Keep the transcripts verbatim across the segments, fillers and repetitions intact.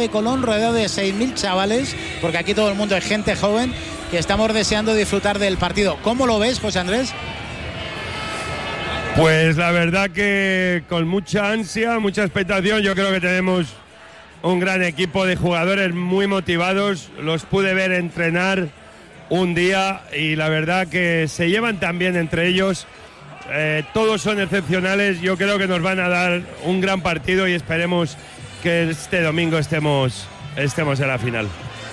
de Colón, rodeado de seis mil chavales, porque aquí todo el mundo es gente joven, que estamos deseando disfrutar del partido. ¿Cómo lo ves, José Andrés? Pues la verdad que con mucha ansia, mucha expectación. Yo creo que tenemos un gran equipo de jugadores muy motivados. Los pude ver entrenar un día y la verdad que se llevan tan bien entre ellos. Eh, todos son excepcionales. Yo creo que nos van a dar un gran partido y esperemos que este domingo estemos, estemos en la final.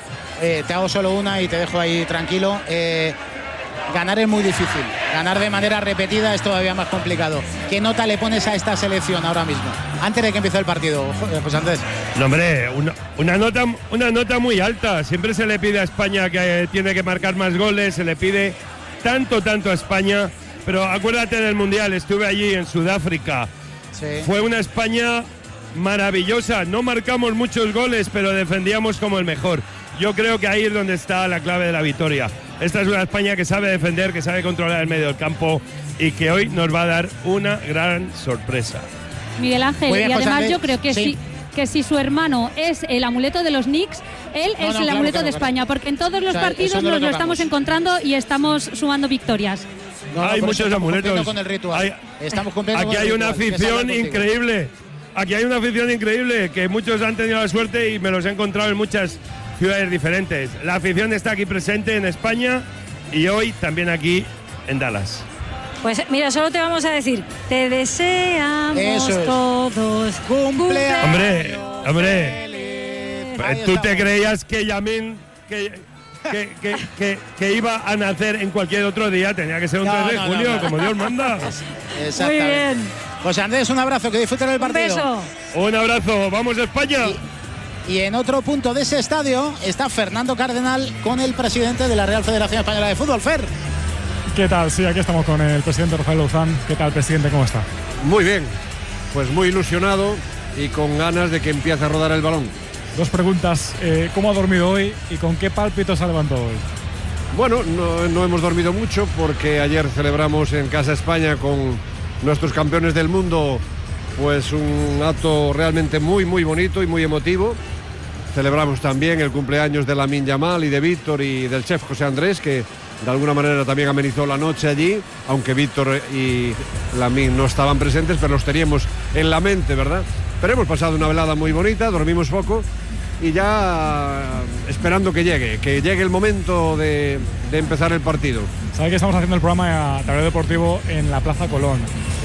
Eh, te hago solo una y te dejo ahí tranquilo. Eh, ganar es muy difícil. Ganar de manera repetida es todavía más complicado. ¿Qué nota le pones a esta selección ahora mismo? Antes de que empiece el partido, José Andrés. No, hombre, una, una, nota, una nota muy alta. Siempre se le pide a España que tiene que marcar más goles, se le pide tanto, tanto a España. Pero acuérdate del Mundial, estuve allí en Sudáfrica. Sí. Fue una España maravillosa. No marcamos muchos goles, pero defendíamos como el mejor. Yo creo que ahí es donde está la clave de la victoria. Esta es una España que sabe defender, que sabe controlar el medio del campo y que hoy nos va a dar una gran sorpresa. Miguel Ángel, bien, y además José, yo creo que sí. si, que si su hermano es el amuleto de los Knicks, él No, es no, el claro amuleto que no, de España, porque en todos los O sea, partidos eso no lo nos lo tocamos. estamos encontrando y estamos sumando victorias. No, no, Hay por eso muchos estamos amuletos. cumpliendo con el ritual. Hay- Estamos cumpliendo Aquí con el hay una ritual, que es hablar afición contigo. increíble. Aquí hay una afición increíble que muchos han tenido la suerte y me los he encontrado en muchas ciudades diferentes. La afición está aquí presente en España y hoy también aquí en Dallas. Pues mira, solo te vamos a decir, te deseamos Eso es. todos Cumpleaños. Hombre, hombre. Feliz. Ahí ¿Tú te estamos. creías que Yamin que, que, que, que, que iba a nacer en cualquier otro día? Tenía que ser un No, tres de no, no, julio, no. como Dios manda. Muy Exactamente. bien. José Andrés, un abrazo, que disfruten el Un partido. beso. Un abrazo, vamos a España. Y en otro punto de ese estadio está Fernando Cardenal con el presidente de la Real Federación Española de Fútbol, Fer. ¿Qué tal? Sí, aquí estamos con el presidente Rafael Louzán. ¿Qué tal, presidente? ¿Cómo está? Muy bien, pues muy ilusionado y con ganas de que empiece a rodar el balón. Dos preguntas. Eh, ¿Cómo ha dormido hoy y con qué pálpito se ha levantado hoy? Bueno, no, no hemos dormido mucho porque ayer celebramos en Casa España con nuestros campeones del mundo pues un acto realmente muy muy bonito y muy emotivo. Celebramos también el cumpleaños de Lamine Yamal y de Víctor y del chef José Andrés, que de alguna manera también amenizó la noche allí, aunque Víctor y Lamine no estaban presentes, pero los teníamos en la mente, ¿verdad? Pero hemos pasado una velada muy bonita, dormimos poco y ya esperando que llegue, que llegue el momento de, de empezar el partido. Sabe que estamos haciendo el programa a Tablero Deportivo en la Plaza Colón.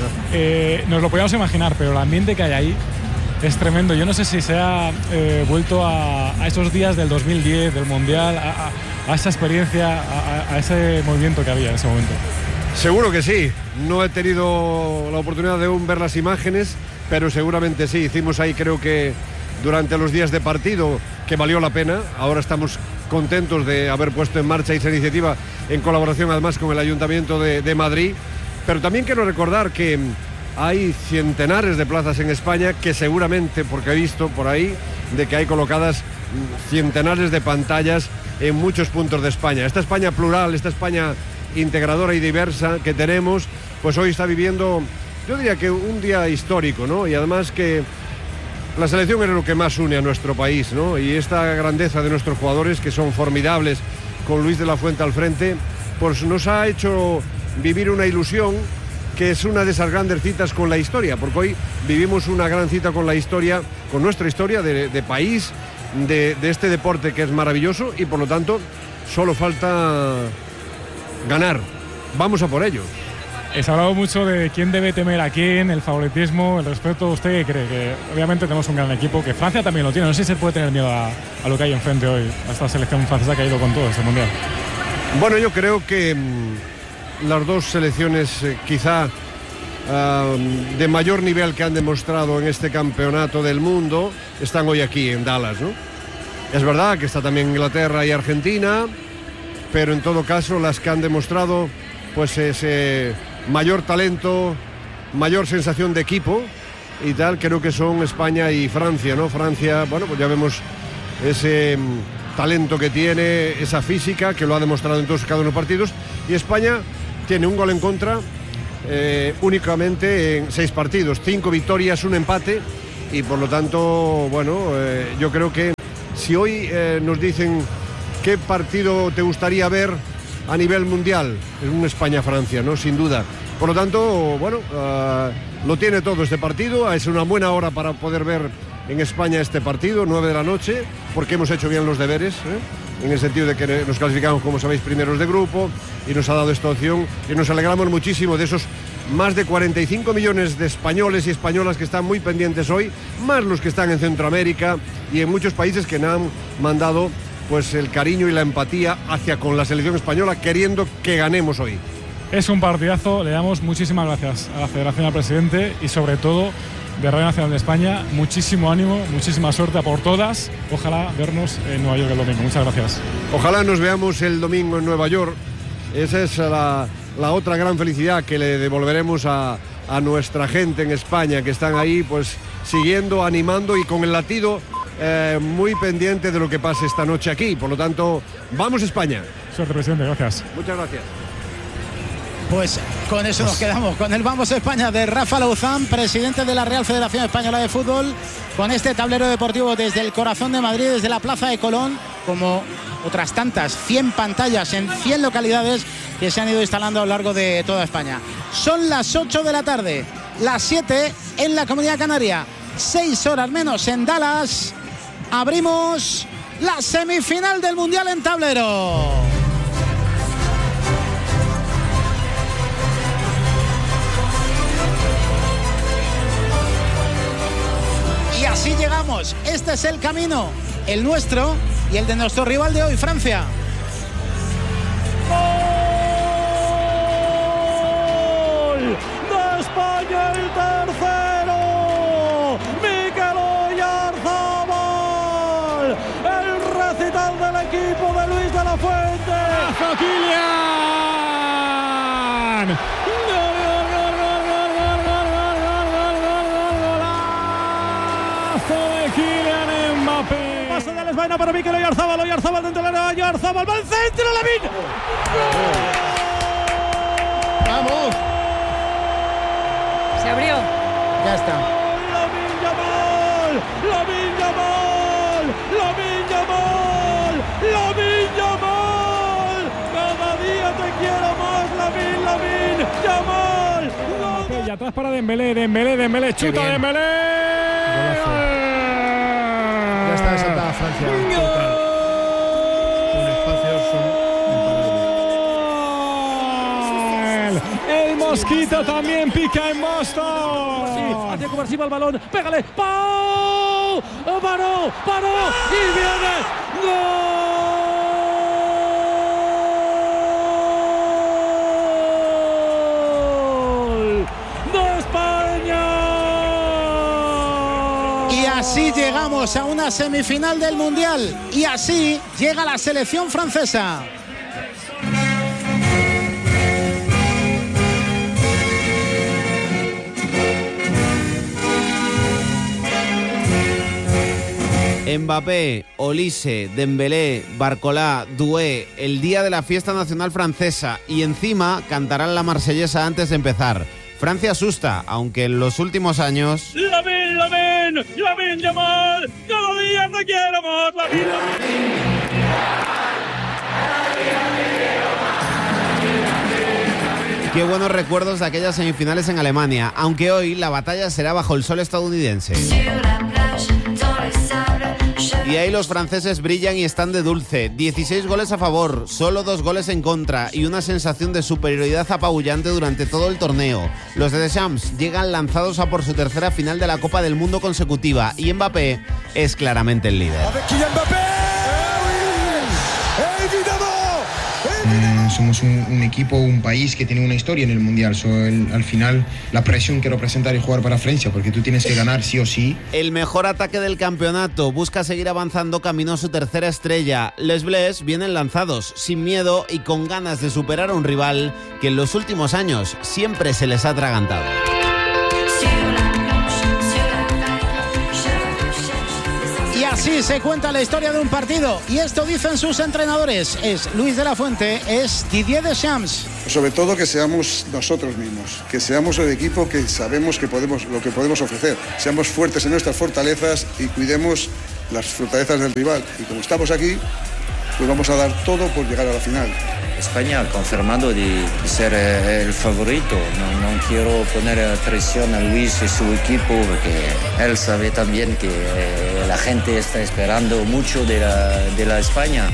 Eh, nos lo podíamos imaginar, pero el ambiente que hay ahí es tremendo. Yo no sé si se ha eh, vuelto a, a esos días del dos mil diez, del Mundial, a, a, a esa experiencia, a, a ese movimiento que había en ese momento. Seguro que sí. No he tenido la oportunidad de aún ver las imágenes, pero seguramente sí. Hicimos ahí, creo que durante los días de partido, que valió la pena. Ahora estamos contentos de haber puesto en marcha esa iniciativa en colaboración además con el Ayuntamiento de, de Madrid. Pero también quiero recordar que hay centenares de plazas en España que seguramente, porque he visto por ahí, de que hay colocadas centenares de pantallas en muchos puntos de España. Esta España plural, esta España integradora y diversa que tenemos, pues hoy está viviendo, yo diría que un día histórico, ¿no? Y además que la selección es lo que más une a nuestro país, ¿no? Y esta grandeza de nuestros jugadores, que son formidables, con Luis de la Fuente al frente, pues nos ha hecho vivir una ilusión que es una de esas grandes citas con la historia, porque hoy vivimos una gran cita con la historia, con nuestra historia de, de país, de, de este deporte que es maravilloso y por lo tanto solo falta ganar. Vamos a por ello. Se ha hablado mucho de quién debe temer a quién, el favoritismo, el respeto. ¿Usted qué cree? Que obviamente tenemos un gran equipo, que Francia también lo tiene. No sé si se puede tener miedo a, a lo que hay enfrente hoy, a esta selección francesa que ha ido con todo este mundial. Bueno, yo creo que mmm, las dos selecciones eh, quizá uh, de mayor nivel que han demostrado en este campeonato del mundo están hoy aquí en Dallas, ¿no? Es verdad que está también Inglaterra y Argentina, pero en todo caso las que han demostrado pues ese mayor talento, mayor sensación de equipo y tal, creo que son España y Francia, ¿no? Francia, bueno, pues ya vemos ese mmm, talento que tiene, esa física que lo ha demostrado en todos cada uno de los partidos, y España tiene un gol en contra eh, únicamente en seis partidos, cinco victorias, un empate, y por lo tanto, bueno, eh, yo creo que si hoy eh, nos dicen qué partido te gustaría ver a nivel mundial, es un España-Francia, ¿no? Sin duda. Por lo tanto, bueno, uh, lo tiene todo este partido, es una buena hora para poder ver en España este partido, nueve de la noche, porque hemos hecho bien los deberes, ¿eh? En el sentido de que nos clasificamos, como sabéis, primeros de grupo, y nos ha dado esta opción, y nos alegramos muchísimo de esos más de cuarenta y cinco millones de españoles y españolas que están muy pendientes hoy, más los que están en Centroamérica y en muchos países que nos han mandado pues el cariño y la empatía hacia con la selección española, queriendo que ganemos hoy. Es un partidazo, le damos muchísimas gracias a la Federación, al presidente y sobre todo de Radio Nacional de España. Muchísimo ánimo, muchísima suerte a por todas. Ojalá vernos en Nueva York el domingo. Muchas gracias. Ojalá nos veamos el domingo en Nueva York. Esa es la, la otra gran felicidad que le devolveremos a, a nuestra gente en España, que están ahí pues siguiendo, animando y con el latido eh, muy pendiente de lo que pase esta noche aquí. Por lo tanto, vamos a España. Suerte, presidente. Gracias. Muchas gracias. Pues con eso nos quedamos, con el Vamos a España de Rafa Louzán, presidente de la Real Federación Española de Fútbol, con este tablero deportivo desde el corazón de Madrid, desde la Plaza de Colón, como otras tantas, cien pantallas en cien localidades que se han ido instalando a lo largo de toda España. Son las ocho de la tarde, las siete en la Comunidad Canaria, seis horas menos en Dallas. Abrimos la semifinal del Mundial en tablero. Y así llegamos. Este es el camino, el nuestro y el de nuestro rival de hoy, Francia. ¡Gol de España, el tercero! Mikel Oyarzabal, el recital del equipo de Luis de la Fuente. ¡Kylian! Pase de la España para Mikel Oyarzabal, Oyarzabal dentro de la área, Oyarzabal va al centro, Lamine. ¡Vamos! Se abrió. Ya está. Lamine Yamal, Lamine Yamal, Lamine Yamal, Lamine Yamal. Cada día te quiero más, Lamine, Lamine Yamal. Y atrás para Dembélé, Dembélé, Dembélé, chuta Dembélé. Ya está desatada Francia. Total. Con espacios son imparables. El Mosquito también pica en Boston. Sí, hacia conversiva el balón. Pégale. ¡Pau! Paró, paró. Y viene. ¡Gol! ¡De España! Y así llegamos a una semifinal del Mundial. Y así llega la selección francesa. Mbappé, Olise, Dembélé, Barcola, Doué, el día de la fiesta nacional francesa, y encima cantarán la marsellesa antes de empezar. Francia asusta, aunque en los últimos años... ¡Lamine, Lamine! ¡Lamine Yamal! ¡Cada día te quiero más! ¡Lamine, Lamine! Qué buenos recuerdos de aquellas semifinales en Alemania, aunque hoy la batalla será bajo el sol estadounidense. Y ahí los franceses brillan y están de dulce. dieciséis goles a favor, solo dos goles en contra y una sensación de superioridad apabullante durante todo el torneo. Los de Deschamps llegan lanzados a por su tercera final de la Copa del Mundo consecutiva y Mbappé es claramente el líder. Mm, somos un, un equipo, un país que tiene una historia en el Mundial. So, el, al final, la presión que representa el jugar para Francia, porque tú tienes que ganar sí o sí. El mejor ataque del campeonato busca seguir avanzando camino a su tercera estrella. Les Bleus vienen lanzados, sin miedo y con ganas de superar a un rival que en los últimos años siempre se les ha atragantado. Y así se cuenta la historia de un partido. Y esto dicen sus entrenadores. Es Luis de la Fuente, es Didier Deschamps. Sobre todo que seamos nosotros mismos, que seamos el equipo que sabemos que podemos, lo que podemos ofrecer. Seamos fuertes en nuestras fortalezas y cuidemos las fortalezas del rival. Y como estamos aquí, pues vamos a dar todo por llegar a la final. España ha confirmado de ser eh, el favorito. No, no quiero poner presión a Luis y su equipo porque él sabe también que eh, la gente está esperando mucho de la, de la España.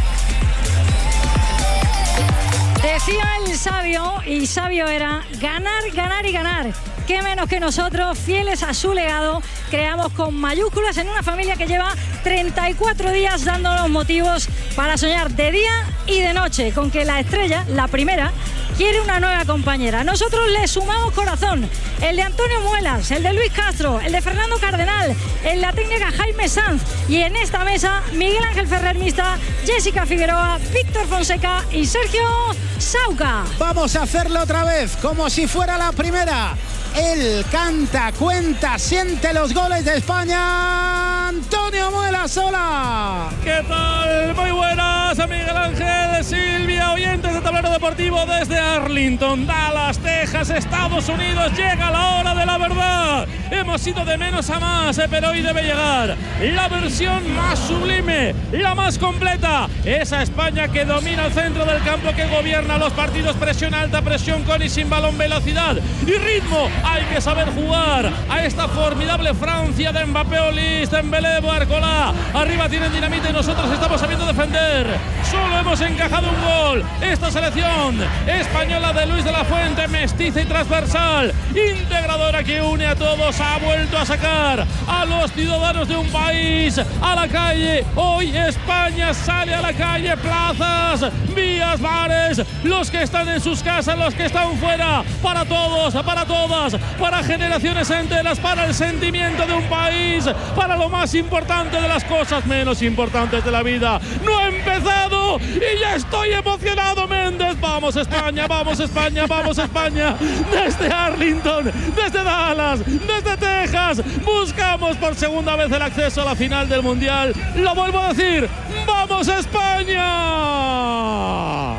Decía el sabio, y sabio era ganar, ganar y ganar. Qué menos que nosotros, fieles a su legado, creamos con mayúsculas en una familia que lleva treinta y cuatro días dándonos motivos para soñar de día y de noche, con que la estrella, la primera, quiere una nueva compañera. Nosotros le sumamos corazón, el de Antonio Muelas, el de Luis Castro, el de Fernando Cardenal, en la técnica Jaime Sanz, y en esta mesa Miguel Ángel Ferrer Mista, Jessica Figueroa, Víctor Fonseca y Sergio Sauca. Vamos a hacerlo otra vez, como si fuera la primera. Él canta, cuenta, siente los goles de España. Antonio Muelas, hola. ¿Qué tal? Muy buenas, Miguel Ángel, Silvia, oyentes de Tablero Deportivo desde Arlington, Dallas, Texas, Estados Unidos. Llega la hora de la verdad. Hemos ido de menos a más, pero hoy debe llegar la versión más sublime, la más completa. Esa España que domina el centro del campo, que gobierna los partidos, presión alta, presión con y sin balón, velocidad y ritmo. Hay que saber jugar a esta formidable Francia de Mbappé, Olís, Dembélé, Barcola. Arriba tienen dinamita y nosotros estamos sabiendo defender. Solo hemos encajado un gol. Esta selección española de Luis de la Fuente, mestiza y transversal, integradora, que une a todos, ha vuelto a sacar a los ciudadanos de un país a la calle. Hoy España sale a la calle, plazas, vías, bares, los que están en sus casas, los que están fuera, para todos, para todas, para generaciones enteras, para el sentimiento de un país, para lo más importante de las cosas menos importantes de la vida. No he empezado y ya estoy emocionado, Méndez. Vamos España, vamos España, vamos España. Desde Arlington, desde Dallas, desde Texas, buscamos por segunda vez el acceso a la final del Mundial. Lo vuelvo a decir, ¡vamos España!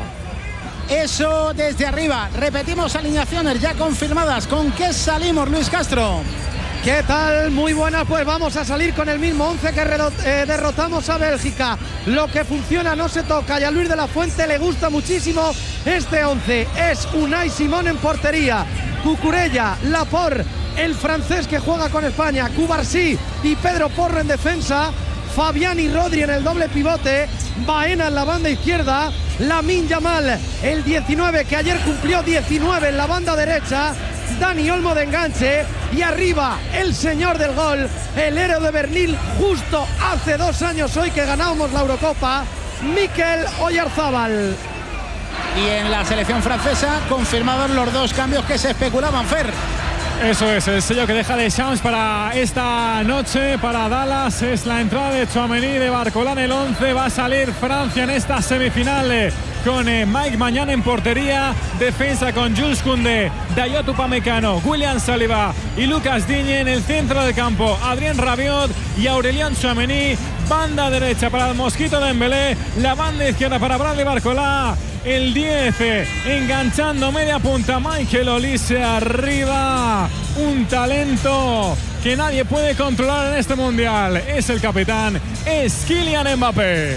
Eso desde arriba. Repetimos alineaciones ya confirmadas. ¿Con qué salimos, Luis Castro? ¿Qué tal? Muy buenas, pues vamos a salir con el mismo once que eh, derrotamos a Bélgica. Lo que funciona no se toca y a Luis de la Fuente le gusta muchísimo este once. Es Unai Simón en portería, Cucurella, Laporte, el francés que juega con España, Cubarsí y Pedro Porro en defensa, Fabián y Rodri en el doble pivote, Baena en la banda izquierda, Lamine Yamal, el diecinueve que ayer cumplió diecinueve en la banda derecha, Dani Olmo de enganche, y arriba el señor del gol, el héroe de Berlín justo hace dos años hoy que ganábamos la Eurocopa, Mikel Oyarzábal. Y en la selección francesa confirmados los dos cambios que se especulaban, Fer. Eso es, el sello que deja Deschamps para esta noche, para Dallas, es la entrada de Tchouaméni, de Barcola en el once. Va a salir Francia en esta semifinal con eh, Mike Maignan en portería, defensa con Jules Koundé, Dayot Upamecano, William Saliba y Lucas Digne en el centro del campo, Adrien Rabiot y Aurélien Tchouaméni. Banda derecha para el Mosquito Dembélé, la banda izquierda para Bradley Barcola, el diez enganchando media punta Michael Olise arriba, un talento que nadie puede controlar en este mundial, es el capitán, es Kylian Mbappé.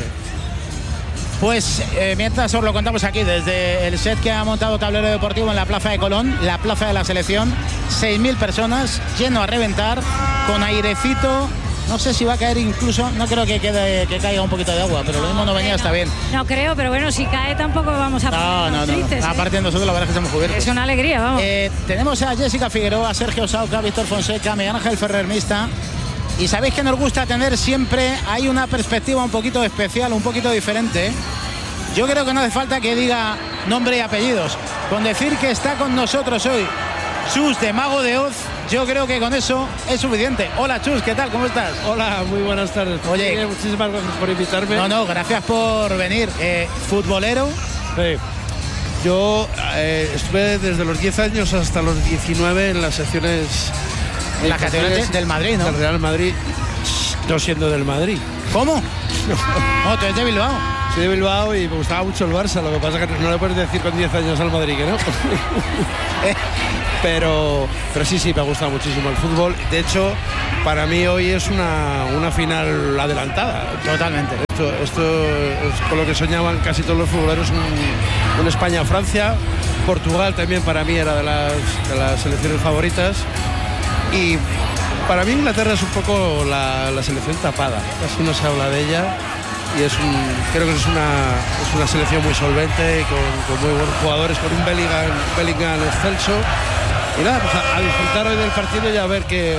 Pues eh, mientras os lo contamos aquí desde el set que ha montado Tablero Deportivo en la Plaza de Colón, la plaza de la selección, seis mil personas, lleno a reventar, con airecito. No sé si va a caer incluso, no creo que quede, que caiga un poquito de agua, pero lo mismo no venía, está bien. No creo, pero bueno, si cae tampoco vamos a No, no, no. tristes, ¿eh? Aparte de nosotros, la verdad es que estamos cubiertos. Es una alegría, vamos. Eh, tenemos a Jessica Figueroa, Sergio Sauca, Víctor Fonseca, Miguel Ángel Ferrer Mista. Y sabéis que nos gusta tener siempre, hay una perspectiva un poquito especial, un poquito diferente. Yo creo que no hace falta que diga nombre y apellidos. Con decir que está con nosotros hoy Chus de Mago de Oz, yo creo que con eso es suficiente. Hola Chus, ¿qué tal? ¿Cómo estás? Hola, muy buenas tardes. Oye, sí, muchísimas gracias por invitarme. No, no, gracias por venir. Eh, ¿Futbolero? Sí. Yo eh, estuve desde los diez años hasta los diecinueve en las secciones... En las categorías del Madrid, ¿no? Del Real Madrid, no siendo del Madrid. ¿Cómo? No, tú eres de Bilbao. Soy de Bilbao y me gustaba mucho el Barça, lo que pasa es que no le puedes decir con diez años al Madrid que no. pero, pero sí, sí, me ha gustado muchísimo el fútbol. De hecho, para mí hoy es una, una final adelantada. Totalmente. Esto, esto es con lo que soñaban casi todos los futboleros, un, un España-Francia. Portugal también para mí era de las, de las selecciones favoritas. Y para mí Inglaterra es un poco la, la selección tapada, casi no se habla de ella. Y es un, creo que es una, es una selección muy solvente, con, con muy buenos jugadores, con un Bellingham, Bellingham excelso. Y nada, pues a, a disfrutar hoy del partido y a ver que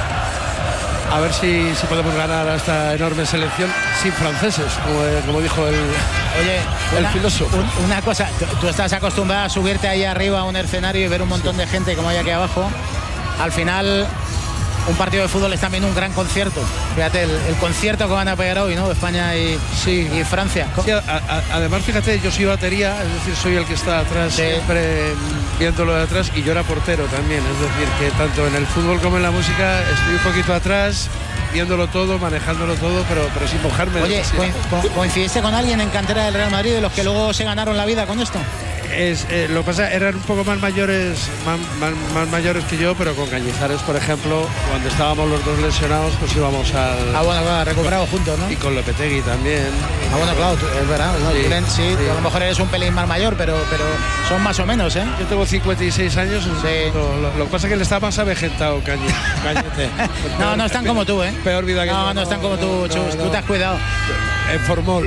a ver si, si podemos ganar a esta enorme selección sin franceses, como, como dijo el, Oye, el una, filósofo. Un, una cosa, tú, tú estás acostumbrado a subirte ahí arriba a un escenario y ver un montón de gente como hay aquí abajo. Al final, un partido de fútbol es también un gran concierto. Fíjate, el, el concierto que van a pegar hoy, ¿no? España y, sí. y Francia. Sí, a, a, además, fíjate, yo soy batería, es decir, soy el que está atrás, sí. siempre viéndolo de atrás, y yo era portero también. Es decir, que tanto en el fútbol como en la música estoy un poquito atrás, viéndolo todo, manejándolo todo, pero, pero sin mojarme. Oye, co ¿coincidiste con alguien en cantera del Real Madrid de los que luego se ganaron la vida con esto? Es, eh, lo que pasa, eran un poco más mayores más, más, más mayores que yo, pero con Cañizares, por ejemplo, cuando estábamos los dos lesionados, pues íbamos al... Ah, bueno, claro, recuperados juntos, ¿no? Y con Lopetegui también. Ah, bueno, claro, es verdad, ¿no? Sí, Trent, sí, sí. A lo mejor eres un pelín más mayor, pero, pero son más o menos, ¿eh? Yo tengo cincuenta y seis años, sí. lo, lo, lo que pasa es que él está más avejentado, Cañe, Cañete. No, no están como tú, ¿eh? Peor vida que No, yo. no están como tú, Chus, no, no. Tú te has cuidado. En Formol.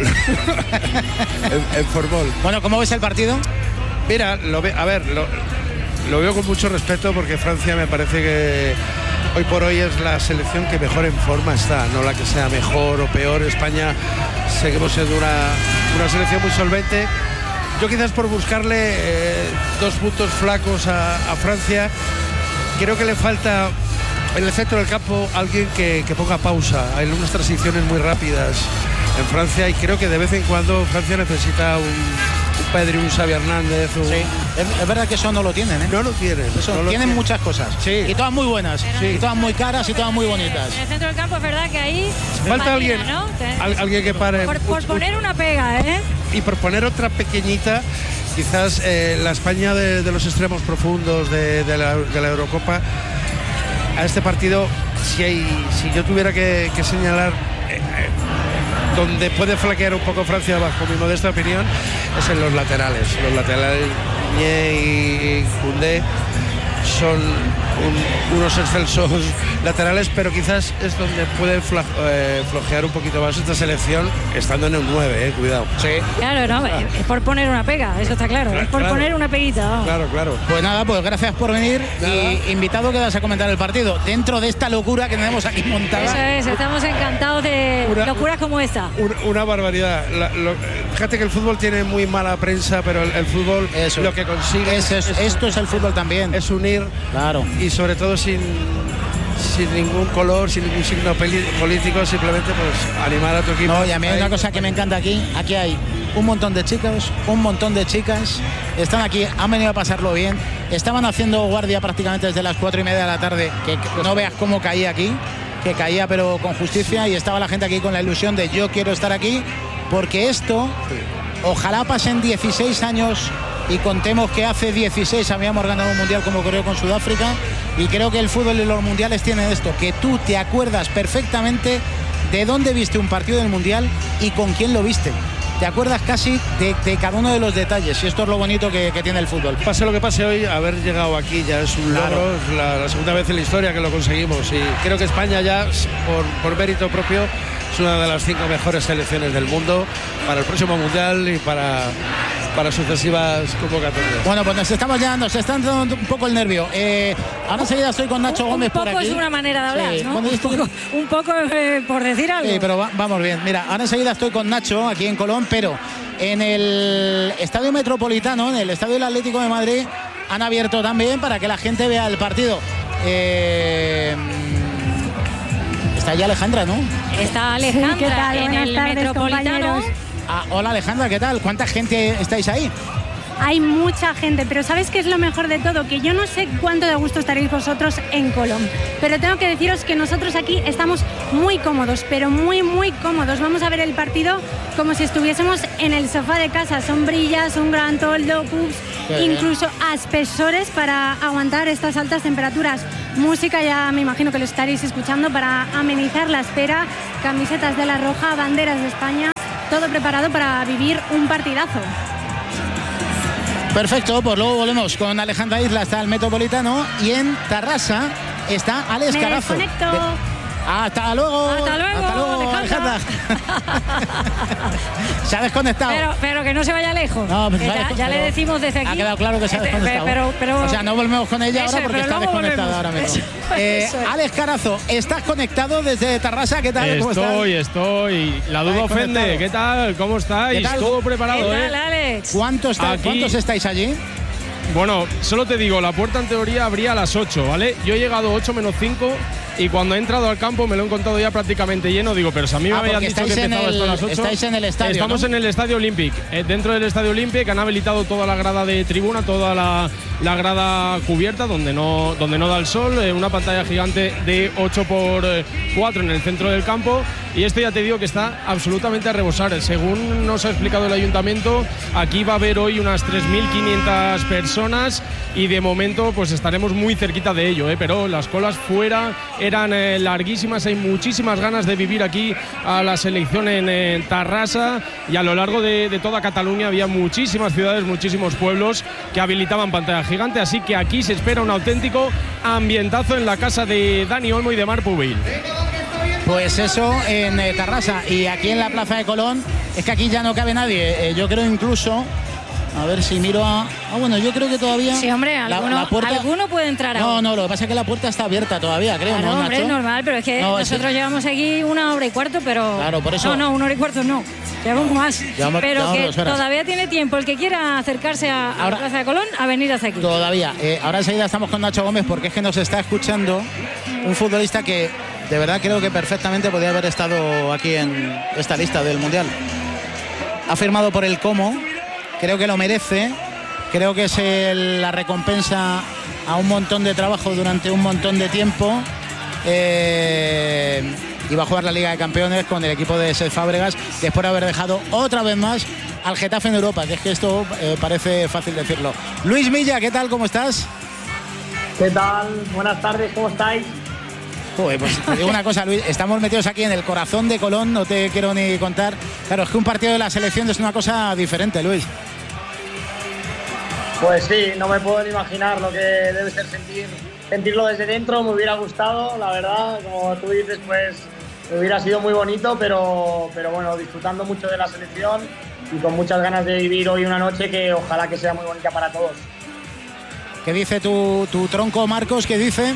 en, en Formol. Bueno, ¿cómo ves el partido? Mira, lo ve, a ver, lo, lo veo con mucho respeto, porque Francia me parece que hoy por hoy es la selección que mejor en forma está, no la que sea mejor o peor. España seguimos siendo una, una selección muy solvente. Yo quizás por buscarle eh, dos puntos flacos a, a Francia, creo que le falta en el centro del campo alguien que, que ponga pausa. Hay unas transiciones muy rápidas en Francia y creo que de vez en cuando Francia necesita un... Pedri, un Xavi Hernández. Un... Sí, es, es verdad que eso no lo tienen, ¿eh? No lo tienen. Eso, no lo tienen tienen. muchas cosas. Sí. Y todas muy buenas. Sí. Y todas muy caras y todas muy bonitas. En el centro del campo es verdad que ahí falta patina, alguien, ¿no? al, alguien que pare. Por, por poner una pega, ¿eh? Y por poner otra pequeñita, quizás eh, la España de, de los extremos profundos de, de, la, de la Eurocopa. A este partido, si, hay, si yo tuviera que, que señalar eh, eh, donde puede flaquear un poco Francia, bajo mi modesta opinión, es en los laterales. Los laterales, Ñe y Koundé, son un, unos excelsos laterales, pero quizás es donde puede fla, eh, flojear un poquito más esta selección, estando en el nueve, eh, cuidado. Sí. Claro, no, es por poner una pega, eso está claro, claro es por claro. poner una peguita. Vamos. Claro, claro. Pues nada, pues gracias por venir. Nada. Y invitado quedas a comentar el partido dentro de esta locura que tenemos aquí montada. Eso es, estamos encantados de una, locuras como esta. Una, una barbaridad. La, lo, fíjate que el fútbol tiene muy mala prensa, pero el, el fútbol Eso. lo que consigue es, es, es, esto es el fútbol también. Es unir, claro. Y sobre todo sin, sin ningún color, sin ningún signo político, simplemente pues animar a tu equipo. No, y a mí hay una cosa que me encanta aquí. Aquí hay un montón de chicos, un montón de chicas. Están aquí, han venido a pasarlo bien. Estaban haciendo guardia prácticamente desde las cuatro y media de la tarde, que no veas cómo caía aquí, que caía pero con justicia, y estaba la gente aquí con la ilusión de yo quiero estar aquí, porque esto, ojalá pasen dieciséis años y contemos que hace dieciséis habíamos ganado un mundial como ocurrió con Sudáfrica, y creo que el fútbol y los mundiales tienen esto, que tú te acuerdas perfectamente de dónde viste un partido del mundial y con quién lo viste. Te acuerdas casi de, de cada uno de los detalles, y esto es lo bonito que, que tiene el fútbol. Pase lo que pase hoy, haber llegado aquí ya es un claro. logro, es la, la segunda vez en la historia que lo conseguimos, y creo que España ya, por, por mérito propio, es una de las cinco mejores selecciones del mundo para el próximo mundial y para, para sucesivas convocatorias. Bueno, pues nos estamos ya, nos están dando un poco el nervio. Eh, ahora enseguida estoy con Nacho Gómez por aquí. Un poco es una manera de hablar, sí. ¿no? Bueno, un, poco, un poco eh, por decir algo. Sí, pero va, vamos bien. Mira, ahora enseguida estoy con Nacho aquí en Colón, pero en el Estadio Metropolitano, en el Estadio del Atlético de Madrid, han abierto también para que la gente vea el partido. Eh, está allí Alejandra, ¿no? Está Alejandra, ¿qué tal? en Buenas el tardes, Metropolitano. compañeros. Ah, hola Alejandra, ¿qué tal? ¿Cuánta gente estáis ahí? Hay mucha gente, pero ¿sabes qué es lo mejor de todo? Que yo no sé cuánto de gusto estaréis vosotros en Colón, pero tengo que deciros que nosotros aquí estamos muy cómodos, pero muy, muy cómodos. Vamos a ver el partido como si estuviésemos en el sofá de casa. Sombrillas, un gran toldo, pubs, incluso aspersores para aguantar estas altas temperaturas. música, ya me imagino que lo estaréis escuchando, para amenizar la espera, camisetas de la Roja, banderas de España, todo preparado para vivir un partidazo. Perfecto, pues luego volvemos con Alejandra Isla hasta el Metropolitano y en Tarrasa está Alex Me Carazo. desconecto. De... Hasta luego. Hasta luego, Hasta luego, Alejandra. Se ha desconectado. Pero, pero que no se vaya lejos. No, pues Que ya, ya, ya le decimos desde aquí. Ha quedado claro que se ha Este, desconectado. Pero, pero, o sea, no volvemos con ella Eso, ahora porque pero está luego desconectada ahora volvemos. mismo. Eso, Eh, eso es. Alex Carazo, ¿estás conectado desde Tarrasa? ¿Qué tal? ¿Cómo estás? Estoy, estoy. La duda ¿Estáis ofende. conectados? ¿Qué tal? ¿Cómo estáis? ¿Qué tal? Todo preparado, ¿Qué ¿eh? tal, Alex? ¿Cuántos, está- Aquí- ¿Cuántos estáis allí? Bueno, solo te digo, la puerta en teoría abría a las ocho, ¿vale? Yo he llegado ocho menos cinco y cuando he entrado al campo me lo he encontrado ya prácticamente lleno. Digo, pero si a mí me Ah, habían porque dicho que estáis en empezaba el- esto a las ocho. estáis en el estadio, Estamos ¿no? en el Estadio Olympic. Eh, dentro del Estadio Olympic han habilitado toda la grada de tribuna, toda la, la grada cubierta donde no, donde no da el sol, eh, una pantalla gigante de ocho por cuatro en el centro del campo. Y esto ya te digo que está absolutamente a rebosar. Según nos ha explicado el ayuntamiento, aquí va a haber hoy unas tres mil quinientas personas y de momento pues estaremos muy cerquita de ello, ¿eh? Pero las colas fuera eran eh, larguísimas. Hay muchísimas ganas de vivir aquí a la selección en, en Tarrasa, y a lo largo de, de toda Cataluña había muchísimas ciudades, muchísimos pueblos que habilitaban pantalla gigante, así que aquí se espera un auténtico ambientazo en la casa de Dani Olmo y de Marc Pubil. Pues eso en eh, Tarrasa, y aquí en la Plaza de Colón es que aquí ya no cabe nadie. Eh, yo creo incluso, a ver si miro a... Ah, bueno, yo creo que todavía... Sí, hombre, la- alguno, la puerta- alguno puede entrar No, ahora. no, lo que pasa es que la puerta está abierta todavía, creo, Claro, ¿no, hombre, Nacho? es normal, pero es que No, es nosotros que- llevamos aquí una hora y cuarto, pero... Claro, por eso- No, no, una hora y cuarto no. Llevamos más. Llevamos- pero llevamos que dos horas. todavía tiene tiempo el que quiera acercarse a, a Ahora- la Plaza de Colón a venir hasta aquí. Todavía. Eh, ahora enseguida estamos con Nacho Gómez porque es que nos está escuchando un futbolista que de verdad creo que perfectamente podría haber estado aquí en esta lista del Mundial. Ha firmado por el Como, creo que lo merece, creo que es el- la recompensa a un montón de trabajo durante un montón de tiempo. Eh, y va a jugar la Liga de Campeones con el equipo de Cesc Fábregas después de haber dejado otra vez más al Getafe en Europa, que es que esto eh, parece fácil decirlo. Luis Milla, ¿qué tal? ¿Cómo estás? ¿Qué tal? Buenas tardes, ¿cómo estáis? Joder, pues te digo una cosa, Luis, estamos metidos aquí en el corazón de Colón, no te quiero ni contar. Claro, es que un partido de la selección es una cosa diferente, Luis. Pues sí, no me puedo ni imaginar lo que debe ser sentir, sentirlo desde dentro. Me hubiera gustado, la verdad, como tú dices, pues hubiera sido muy bonito, pero, pero bueno, disfrutando mucho de la selección y con muchas ganas de vivir hoy una noche que ojalá que sea muy bonita para todos. ¿Qué dice tu, tu tronco Marcos? ¿Qué dice?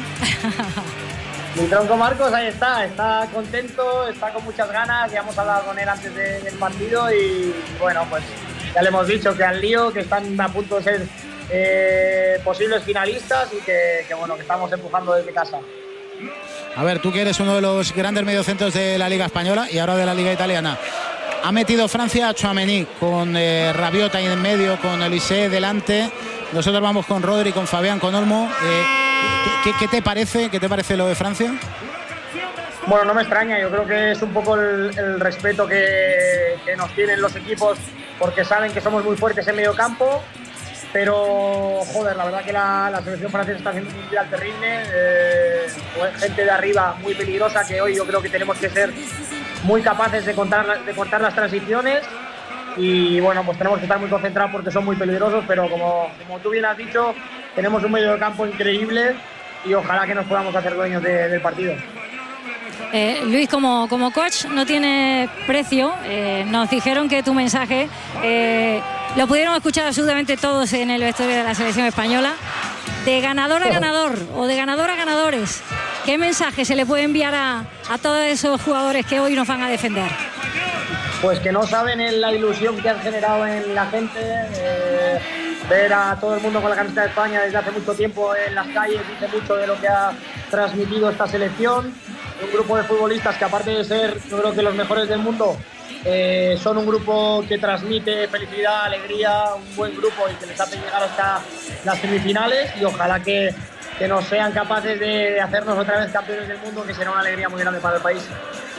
Mi tronco Marcos ahí está, está contento, está con muchas ganas, ya hemos hablado con él antes de- del partido y bueno, pues ya le hemos dicho que al lío, que están a punto de ser eh, posibles finalistas y que, que bueno, que estamos empujando desde casa. A ver, tú que eres uno de los grandes mediocentros de la Liga Española y ahora de la Liga Italiana. Ha metido Francia a Tchouaméni con eh, Rabiot ahí en medio, con Olise delante. Nosotros vamos con Rodri, con Fabián, con Olmo. Eh, ¿qué, qué- qué te parece? ¿Qué te parece lo de Francia? Bueno, no me extraña, yo creo que es un poco el, el respeto que, que nos tienen los equipos porque saben que somos muy fuertes en medio campo, pero joder, la verdad que la, la selección francesa está haciendo un mundial terrible, eh, gente de arriba muy peligrosa que hoy yo creo que tenemos que ser muy capaces de, contar, de cortar las transiciones y bueno, pues tenemos que estar muy concentrados porque son muy peligrosos, pero como, como tú bien has dicho, tenemos un medio de campo increíble y ojalá que nos podamos hacer dueños de- del partido. Eh, Luis, como, como coach no tiene precio. Eh, nos dijeron que tu mensaje eh, lo pudieron escuchar absolutamente todos en el vestuario de la selección española. De ganador a ganador o de ganador a ganadores, ¿qué mensaje se le puede enviar a, a todos esos jugadores que hoy nos van a defender? Pues que no saben en la ilusión que han generado en la gente, eh, ver a todo el mundo con la camiseta de España desde hace mucho tiempo en las calles, dice mucho de lo que ha transmitido esta selección. Un grupo de futbolistas que aparte de ser, yo creo que los mejores del mundo, eh, son un grupo que transmite felicidad, alegría, un buen grupo y que les hace llegar hasta las semifinales y ojalá que, que nos sean capaces de hacernos otra vez campeones del mundo, que será una alegría muy grande para el país.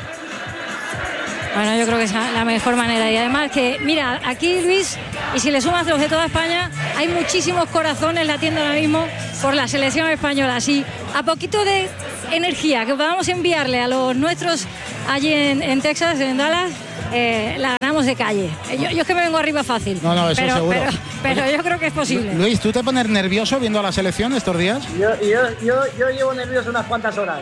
Bueno, yo creo que es la mejor manera. Y además que, mira, aquí Luis, y si le sumas los de toda España, hay muchísimos corazones latiendo ahora mismo por la selección española. Si a poquito de energía que podamos enviarle a los nuestros allí en, en Texas, en Dallas, eh, la ganamos de calle. Yo, yo es que me vengo arriba fácil. No, no, eso pero, seguro. Pero, pero Oye, yo creo que es posible. Luis, ¿tú te pones nervioso viendo a la selección estos días? Yo, yo, yo, yo llevo nervioso unas cuantas horas.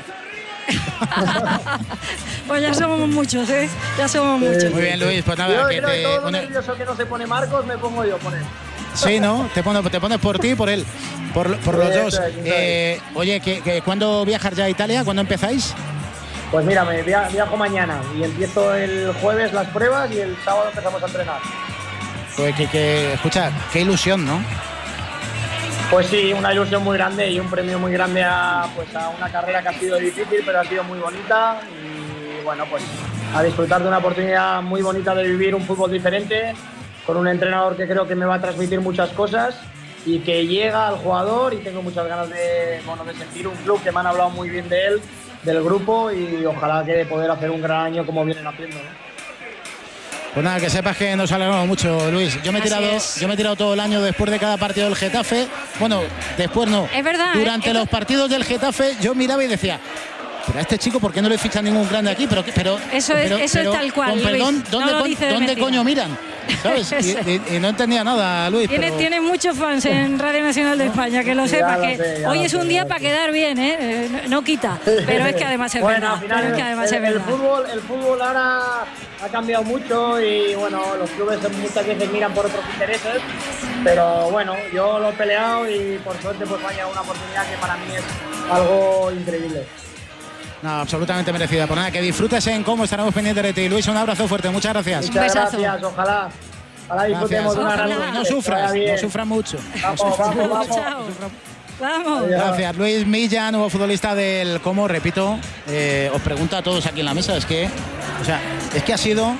Pues ya somos muchos, ¿eh? Ya somos muchos. Muy bien, Luis, pues nada, Yo que creo que te todo lo pone- nervioso que no se pone Marcos me pongo yo por él. Sí, ¿no? Te pones, te pones por ti y por él. Por, por los Eso dos. es, eso es. Eh, oye, ¿que, que, ¿cuándo viajas ya a Italia? ¿Cuándo empezáis? Pues mira, me via- viajo mañana y empiezo el jueves las pruebas y el sábado empezamos a entrenar. Pues que, que, escucha, qué ilusión, ¿no? Pues sí, una ilusión muy grande y un premio muy grande a, pues, a una carrera que ha sido difícil, pero ha sido muy bonita. Y bueno, pues a disfrutar de una oportunidad muy bonita de vivir un fútbol diferente, con un entrenador que creo que me va a transmitir muchas cosas y que llega al jugador, y tengo muchas ganas de, bueno, de sentir un club que me han hablado muy bien de él, del grupo, y ojalá que poder hacer un gran año como vienen haciendo, ¿no? Pues nada, que sepas que nos alegramos mucho, Luis. Yo me he Así tirado, es. yo me he tirado todo el año después de cada partido del Getafe. Bueno, después no. Es verdad, Durante ¿eh? los partidos del Getafe yo miraba y decía, pero a este chico, ¿por qué no le fichan ningún grande aquí? Pero, pero, Eso es- pero- eso es pero, tal cual, con perdón, Luis, ¿dónde, no lo con- dice de ¿dónde mentira. coño miran? ¿Sabes? Eso Y, y- y no entendía nada, Luis. Tiene, pero- tiene muchos fans en Radio Nacional de España, que lo Ya sepas, lo que sé, ya hoy lo es sé, un ya día lo para sé. quedar bien, ¿eh? Eh, no, no quita, pero es que además es Bueno, verdad. al final pero es que además el, es el verdad. fútbol, el fútbol ahora ha cambiado mucho y bueno, los clubes muchas veces miran por otros intereses, pero bueno, yo lo he peleado y por suerte pues vaya una oportunidad que para mí es algo increíble. No, absolutamente merecida. Por nada, que disfrutes en cómo estaremos pendientes de ti. Luis, un abrazo fuerte, muchas gracias. Muchas gracias, ojalá, ojalá disfrutemos de una gran Ojalá. noche. No Que sufras, vaya bien. no sufras mucho. No Vamos, sufras vamos, mucho. vamos. Vamos. Gracias, Luis Milla, nuevo futbolista del Como, repito, eh, os pregunto a todos aquí en la mesa, es que, o sea, es que ha sido,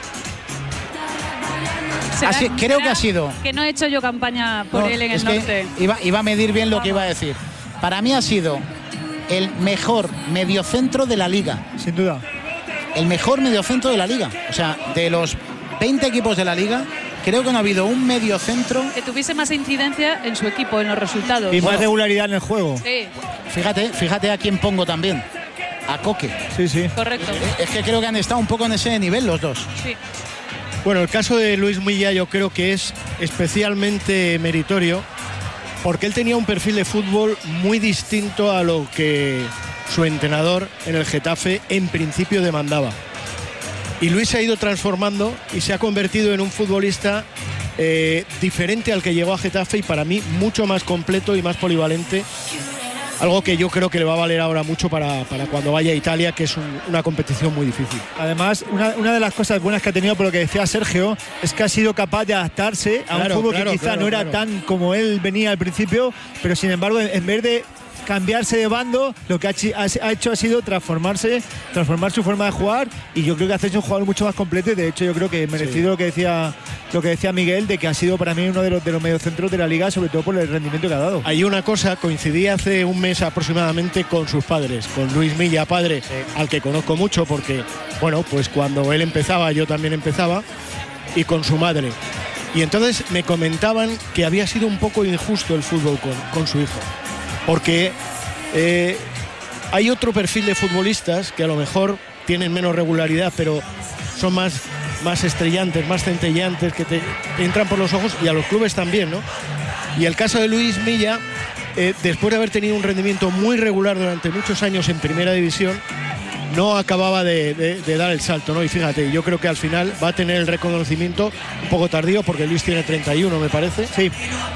Será- ha si- creo que ha sido, Que no he hecho yo campaña por no, él en es el que norte. iba, iba a medir bien lo que iba a decir. Para mí ha sido el mejor mediocentro de la liga. Sin duda. El mejor mediocentro de la liga. O sea, de los veinte equipos de la liga, creo que no ha habido un mediocentro. Que tuviese más incidencia en su equipo, en los resultados. Y más regularidad en el juego. Sí, Fíjate, fíjate a quién pongo también. A Coque. Sí, sí. correcto. Es que creo que han estado un poco en ese nivel los dos. Sí. Bueno, el caso de Luis Milla yo creo que es especialmente meritorio porque él tenía un perfil de fútbol muy distinto a lo que su entrenador en el Getafe en principio demandaba. Y Luis se ha ido transformando y se ha convertido en un futbolista eh, diferente al que llegó a Getafe y para mí mucho más completo y más polivalente. Algo que yo creo que le va a valer ahora mucho para, para cuando vaya a Italia, que es un- una competición muy difícil. Además, una, una de las cosas buenas que ha tenido, por lo que decía Sergio, es que ha sido capaz de adaptarse a Claro, un fútbol claro, que quizá claro, no era claro. tan como él venía al principio, pero sin embargo, en, en vez de cambiarse de bando, lo que ha, chi- ha- ha hecho ha sido transformarse, transformar su forma de jugar, y yo creo que hace un jugador mucho más completo, y de hecho yo creo que merecido Sí. lo que decía lo que decía Miguel, de que ha sido para mí uno de los, de los mediocentros de la liga, sobre todo por el rendimiento que ha dado. Hay una cosa, coincidí hace un mes aproximadamente con sus padres, con Luis Milla, padre, al que conozco mucho porque, bueno, pues cuando él empezaba yo también empezaba, y con su madre. Y entonces me comentaban que había sido un poco injusto el fútbol con, con su hijo, porque eh, hay otro perfil de futbolistas que a lo mejor tienen menos regularidad, pero son más, más estrellantes, más centellantes, que te, te entran por los ojos, y a los clubes también, ¿no? Y el caso de Luis Milla, eh, después de haber tenido un rendimiento muy regular durante muchos años en primera división, no acababa de, de- de dar el salto, ¿no? Y fíjate, yo creo que al final va a tener el reconocimiento un poco tardío, porque Luis tiene treinta y uno, me parece. Sí.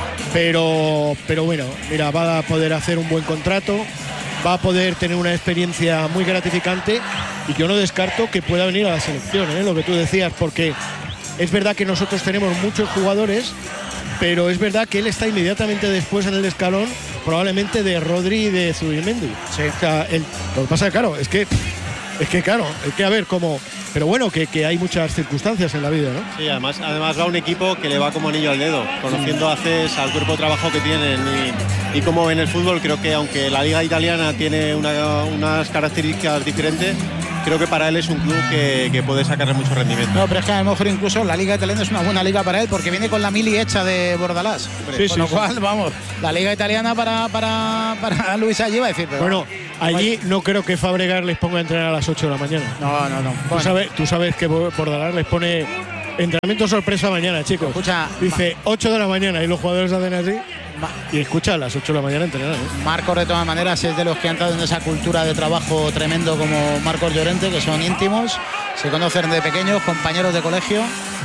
Pero, pero bueno, mira, va a poder hacer un buen contrato, va a poder tener una experiencia muy gratificante, y yo no descarto que pueda venir a la selección, ¿eh? Lo que tú decías, porque es verdad que nosotros tenemos muchos jugadores, pero es verdad que él está inmediatamente después en el escalón, probablemente de Rodri y de Zubimendi. Sí. O sea, él- lo que pasa es que, claro, es que, es que claro, es que a ver cómo. Pero bueno, que, que hay muchas circunstancias en la vida, ¿no? Sí, además, además va un equipo que le va como anillo al dedo, conociendo a CES, al cuerpo de trabajo que tienen, y, y como en el fútbol creo que aunque la liga italiana tiene una- unas características diferentes, creo que para él es un club que, que puede sacarle mucho rendimiento. No, pero es que a lo mejor incluso la Liga Italiana es una buena liga para él porque viene con la mili hecha de Bordalás. Sí, con sí, lo sí. cual, vamos, la Liga Italiana para, para, para Luis allí va a decir. Pero Bueno, allí no creo que Fabregas les ponga a entrenar a las ocho de la mañana. No, no, no. Tú, Bueno. sabes, tú sabes que Bordalás les pone entrenamiento sorpresa mañana, chicos. Escucha, dice ocho de la mañana y los jugadores hacen así. Y escucha, a las ocho de la mañana entrenar. ¿eh? Marcos, de todas maneras, es de los que han entrado en esa cultura de trabajo tremendo como Marcos Llorente, que son íntimos, se conocen de pequeños, compañeros de colegio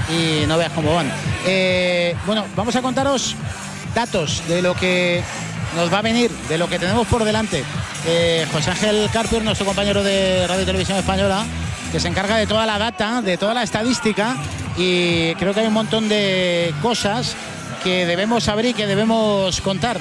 y no veas cómo van. Eh, bueno, vamos a contaros datos de lo que nos va a venir, de lo que tenemos por delante. Eh, José Ángel Carpio, nuestro compañero de Radio y Televisión Española, que se encarga de toda la data, de toda la estadística, y creo que hay un montón de cosas que debemos saber y que debemos contar.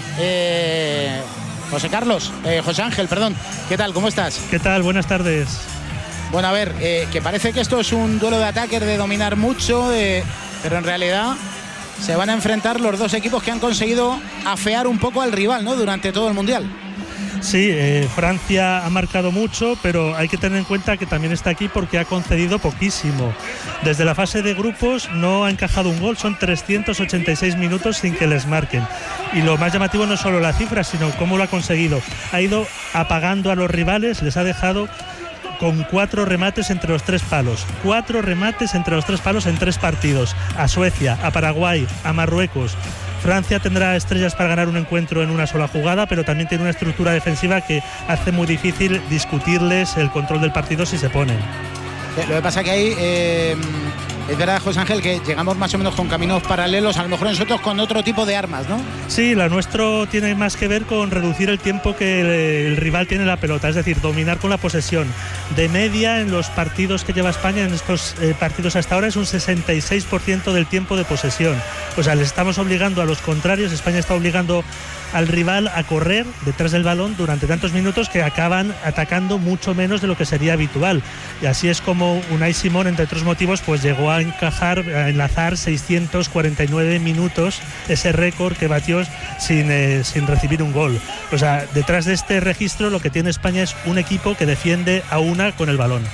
Eh, José Carlos, eh, José Ángel, perdón. ¿Qué tal? ¿Cómo estás? ¿Qué tal? Buenas tardes. Bueno, a ver, eh, que parece que esto es un duelo de ataques, de dominar mucho, eh, pero en realidad se van a enfrentar los dos equipos que han conseguido afear un poco al rival, ¿no?, durante todo el Mundial. Sí, eh, Francia ha marcado mucho, pero hay que tener en cuenta que también está aquí porque ha concedido poquísimo. Desde la fase de grupos no ha encajado un gol, son trescientos ochenta y seis minutos sin que les marquen. Y lo más llamativo no es solo la cifra, sino cómo lo ha conseguido. Ha ido apagando a los rivales, les ha dejado con cuatro remates entre los tres palos. Cuatro remates entre los tres palos en tres partidos. A Suecia, a Paraguay, a Marruecos. Francia tendrá estrellas para ganar un encuentro en una sola jugada, pero también tiene una estructura defensiva que hace muy difícil discutirles el control del partido si se ponen. Lo que pasa que ahí, eh, es verdad, José Ángel, que llegamos más o menos con caminos paralelos, a lo mejor nosotros con otro tipo de armas, ¿no? Sí, la nuestro tiene más que ver con reducir el tiempo que el, el rival tiene la pelota, es decir, dominar con la posesión. De media, en los partidos que lleva España, en estos eh, partidos hasta ahora, es un sesenta y seis por ciento del tiempo de posesión. O sea, les estamos obligando a los contrarios, España está obligando al rival a correr detrás del balón durante tantos minutos que acaban atacando mucho menos de lo que sería habitual. Y así es como Unai Simón, entre otros motivos, pues llegó a encajar, a enlazar seiscientos cuarenta y nueve minutos, ese récord que batió sin, eh, sin recibir un gol. O sea, detrás de este registro lo que tiene España es un equipo que defiende a una con el balón.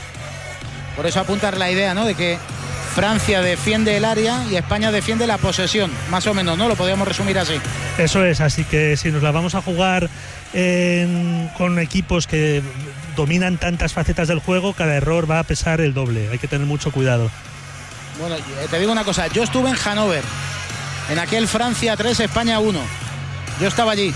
Por eso apuntar la idea, ¿no?, de que Francia defiende el área y España defiende la posesión, más o menos, ¿no? Lo podríamos resumir así. Eso es, así que si nos la vamos a jugar en, con equipos que dominan tantas facetas del juego, cada error va a pesar el doble, hay que tener mucho cuidado. Bueno, te digo una cosa, yo estuve en Hannover, en aquel Francia tres, España uno. Yo estaba allí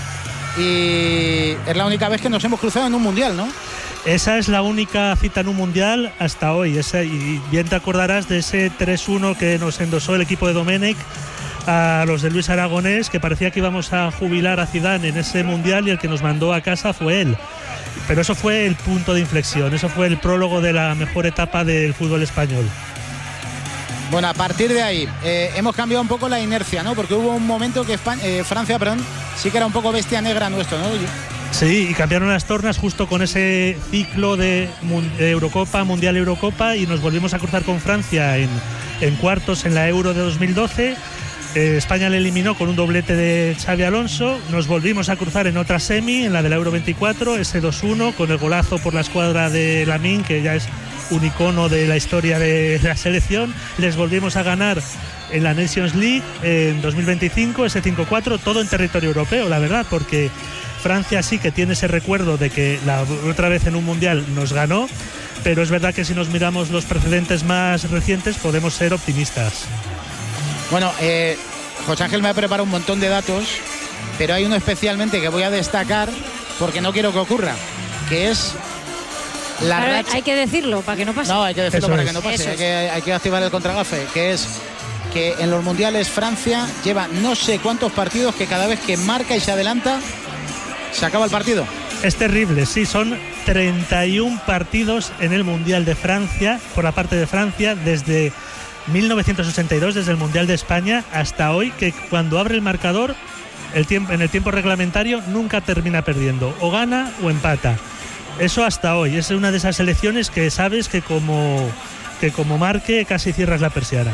y es la única vez que nos hemos cruzado en un mundial, ¿no? Esa es la única cita en un mundial hasta hoy. Esa, y bien te acordarás de ese tres uno que nos endosó el equipo de Domenech a los de Luis Aragonés, que parecía que íbamos a jubilar a Zidane en ese mundial y el que nos mandó a casa fue él. Pero eso fue el punto de inflexión, eso fue el prólogo de la mejor etapa del fútbol español. Bueno, a partir de ahí eh, hemos cambiado un poco la inercia, ¿no? Porque hubo un momento que España, eh, Francia, perdón, sí que era un poco bestia negra nuestro, ¿no? Sí, y cambiaron las tornas justo con ese ciclo de Eurocopa, Mundial Eurocopa, y nos volvimos a cruzar con Francia en, en cuartos en la Euro de dos mil doce. Eh, España le eliminó con un doblete de Xavi Alonso. Nos volvimos a cruzar en otra semi, en la de la Euro veinticuatro, ese dos uno, con el golazo por la escuadra de Lamine, que ya es un icono de la historia de la selección. Les volvimos a ganar en la Nations League en dos mil veinticinco, ese cinco cuatro, todo en territorio europeo, la verdad, porque Francia sí que tiene ese recuerdo de que la otra vez en un mundial nos ganó, pero es verdad que si nos miramos los precedentes más recientes podemos ser optimistas. Bueno, eh, José Ángel me ha preparado un montón de datos, pero hay uno especialmente que voy a destacar porque no quiero que ocurra, que es la Ahora racha. hay que decirlo para que no pase. No, hay que decirlo Eso para es. que no pase, Eso hay es. que, hay que activar el contragafe, que es que en los mundiales Francia lleva no sé cuántos partidos que cada vez que marca y se adelanta se acaba el partido. Es terrible, sí, son treinta y uno partidos en el Mundial de Francia, por la parte de Francia, desde mil novecientos ochenta y dos, desde el Mundial de España hasta hoy, que cuando abre el marcador, el tiempo, en el tiempo reglamentario, nunca termina perdiendo, o gana o empata. Eso hasta hoy, es una de esas selecciones que sabes que como, que como marque casi cierras la persiana.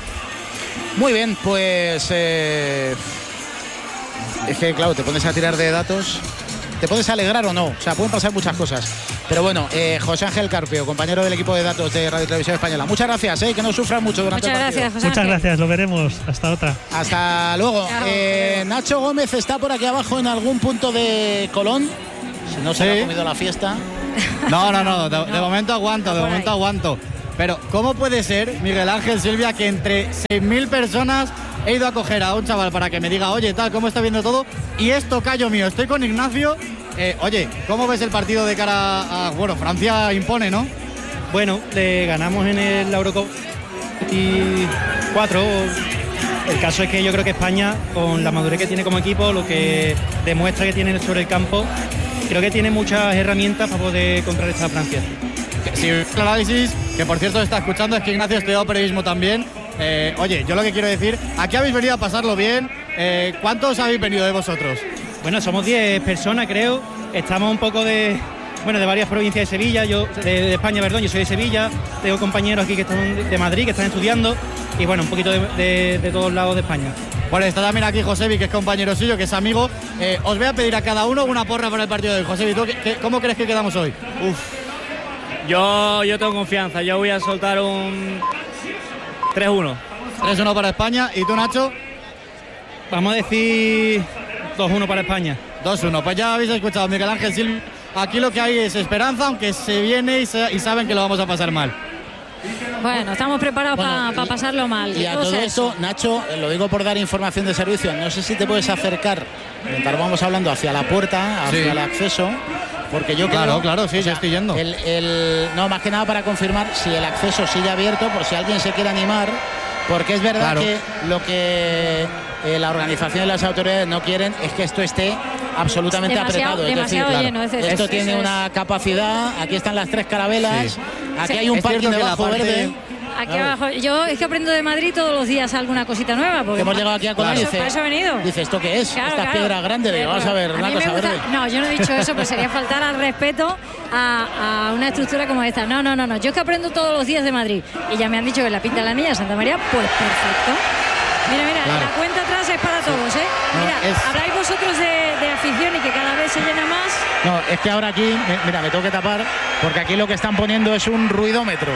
Muy bien, pues eh, es que claro, te pones a tirar de datos, te puedes alegrar o no, o sea, pueden pasar muchas cosas. Pero bueno, eh, José Ángel Carpio, compañero del equipo de datos de Radio Televisión Española. Muchas gracias, eh, que no sufran mucho durante Muchas el partido. gracias, José Muchas Ángel. gracias, lo veremos. Hasta otra. Hasta luego. Eh, Nacho Gómez está por aquí abajo en algún punto de Colón. Si no se Sí. le ha comido la fiesta. No, no, no, de, de momento aguanto, de momento aguanto. Pero, ¿cómo puede ser, Miguel Ángel, Silvia, que entre seis mil personas he ido a coger a un chaval para que me diga, oye, tal, ¿cómo está viendo todo? Y es tocayo mío, estoy con Ignacio. Eh, oye, ¿cómo ves el partido de cara a, bueno, Francia impone, ¿no? Bueno, le ganamos en el Eurocup veinticuatro. El caso es que yo creo que España, con la madurez que tiene como equipo, lo que demuestra que tiene sobre el campo, creo que tiene muchas herramientas para poder contrarrestar a Francia. Si el análisis, que por cierto está escuchando, es que Ignacio ha estudiado periodismo también. Eh, oye, yo lo que quiero decir, aquí habéis venido a pasarlo bien. Eh, ¿Cuántos habéis venido de vosotros? Bueno, somos diez personas, creo. Estamos un poco de, bueno, de varias provincias de Sevilla, yo de, de España, perdón, yo soy de Sevilla. Tengo compañeros aquí que están de Madrid, que están estudiando. Y bueno, un poquito de, de, de todos lados de España. Bueno, está también aquí Josebi, que es compañero suyo, que es amigo. Eh, os voy a pedir a cada uno una porra para el partido de hoy. Josebi, ¿tú qué, qué, cómo crees que quedamos hoy? Uf. Yo, yo tengo confianza, yo voy a soltar un tres uno. tres uno para España. ¿Y tú, Nacho? Vamos a decir dos uno para España. dos uno, pues ya habéis escuchado, Miguel Ángel Silva. Aquí lo que hay es esperanza, aunque se viene y, se, y saben que lo vamos a pasar mal. Bueno, estamos preparados para pa pasarlo mal. Y a todo esto, Nacho, lo digo por dar información de servicio, no sé si te puedes acercar, mientras vamos hablando, hacia la puerta, hacia Sí. el acceso, porque yo Claro, creo, claro, sí, o sea, ya estoy yendo. El, el- no, más que nada para confirmar si el acceso sigue abierto, por si alguien se quiere animar, porque es verdad Claro. que lo que eh, la organización y las autoridades no quieren es que esto esté absolutamente Demasiado- apretado. Es demasiado decir, lleno, es decir, esto eso tiene es. una capacidad, aquí están las tres carabelas, Sí. aquí Sí. hay un Es parking cierto que la debajo parte- verde. Aquí Claro. abajo, yo es que aprendo de Madrid todos los días alguna cosita nueva. Porque Hemos llegado aquí a Colón y Para eso- dice, para eso he venido. dice, ¿esto qué es? Claro, Estas claro. piedras grandes. Digo, vamos a ver, A una mí me cosa gusta- verde. No, yo no he dicho eso, pero sería faltar al respeto a, a una estructura como esta. No, no, no, no. Yo es que aprendo todos los días de Madrid. Y ya me han dicho que la pinta la niña de Santa María, pues perfecto. Mira, mira, Claro. la cuenta atrás es para todos, ¿eh? No, Mira, es- habláis vosotros de, de afición y que cada vez se llena más. No, es que ahora aquí, me- mira, me tengo que tapar, porque aquí lo que están poniendo es un ruidómetro.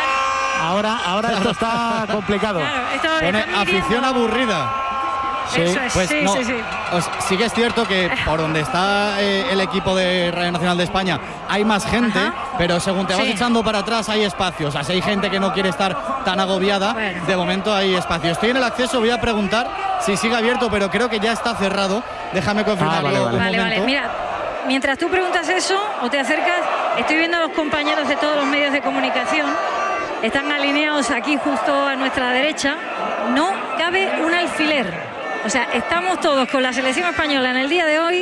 Ahora, ahora esto está complicado. Claro, esto Pone están afición midiendo- aburrida. Sí. Eso es, pues sí, no, sí, sí. os- sí que es cierto que por donde está eh, el equipo de Radio Nacional de España hay más gente, pero según te vas Sí. echando para atrás hay espacios. O sea, si hay gente que no quiere estar tan agobiada, Bueno. de momento hay espacio. Estoy en el acceso, voy a preguntar si sigue abierto, pero creo que ya está cerrado. Déjame confirmarlo Ah, vale, un Vale, momento. vale. Mira, mientras tú preguntas eso o te acercas, estoy viendo a los compañeros de todos los medios de comunicación. Están alineados aquí justo a nuestra derecha. No cabe un alfiler. O sea, estamos todos con la selección española en el día de hoy,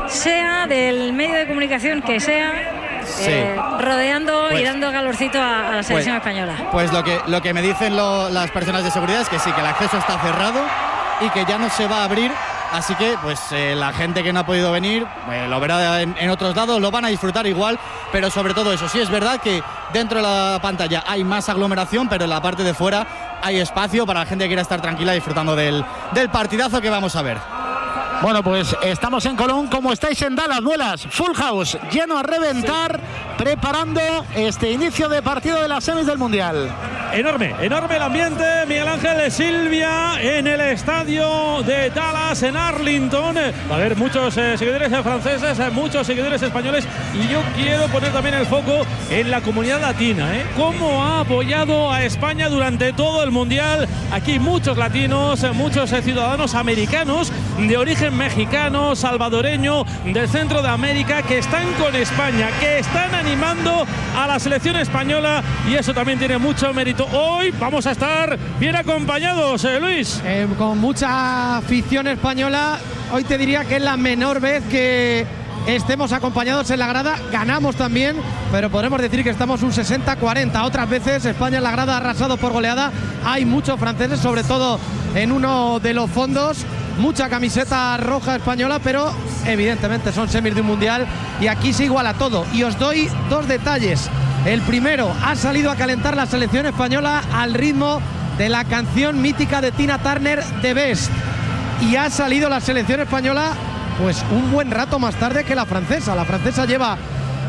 sea del medio de comunicación que sea, Sí. eh, rodeando y Pues- dando calorcito a, a la selección española. Pues lo que, lo que me dicen lo- las personas de seguridad es que sí, que el acceso está cerrado y que ya no se va a abrir. Así que pues eh, la gente que no ha podido venir eh, lo verá en, en otros lados, lo van a disfrutar igual, pero sobre todo eso, sí es verdad que dentro de la pantalla hay más aglomeración, pero en la parte de fuera hay espacio para la gente que quiera estar tranquila disfrutando del, del partidazo que vamos a ver. Bueno, pues estamos en Colón, como estáis en Dallas, Muelas, Full House, lleno a reventar, preparando este inicio de partido de las semis del Mundial. Enorme, enorme el ambiente, Miguel Ángel de Silvia, en el estadio de Dallas, en Arlington. Va a haber muchos eh, seguidores franceses, eh, muchos seguidores españoles, y yo quiero poner también el foco en la comunidad latina, ¿eh? Cómo ha apoyado a España durante todo el Mundial. Aquí muchos latinos, eh, muchos eh, ciudadanos americanos de origen mexicano, salvadoreño, del centro de América, que están con España, que están animando a la selección española, y eso también tiene mucho mérito. Hoy vamos a estar bien acompañados, eh, Luis. Eh, con mucha afición española, hoy te diría que es la menor vez que estemos acompañados en la grada. Ganamos también, pero podremos decir que estamos un sesenta cuarenta. Otras veces España en la grada ha arrasado por goleada. Hay muchos franceses, sobre todo en uno de los fondos. Mucha camiseta roja española, pero evidentemente son semis de un mundial y aquí se iguala todo. Y os doy dos detalles. El primero, ha salido a calentar la selección española al ritmo de la canción mítica de Tina Turner, The Best. Y ha salido la selección española pues un buen rato más tarde que la francesa. La francesa lleva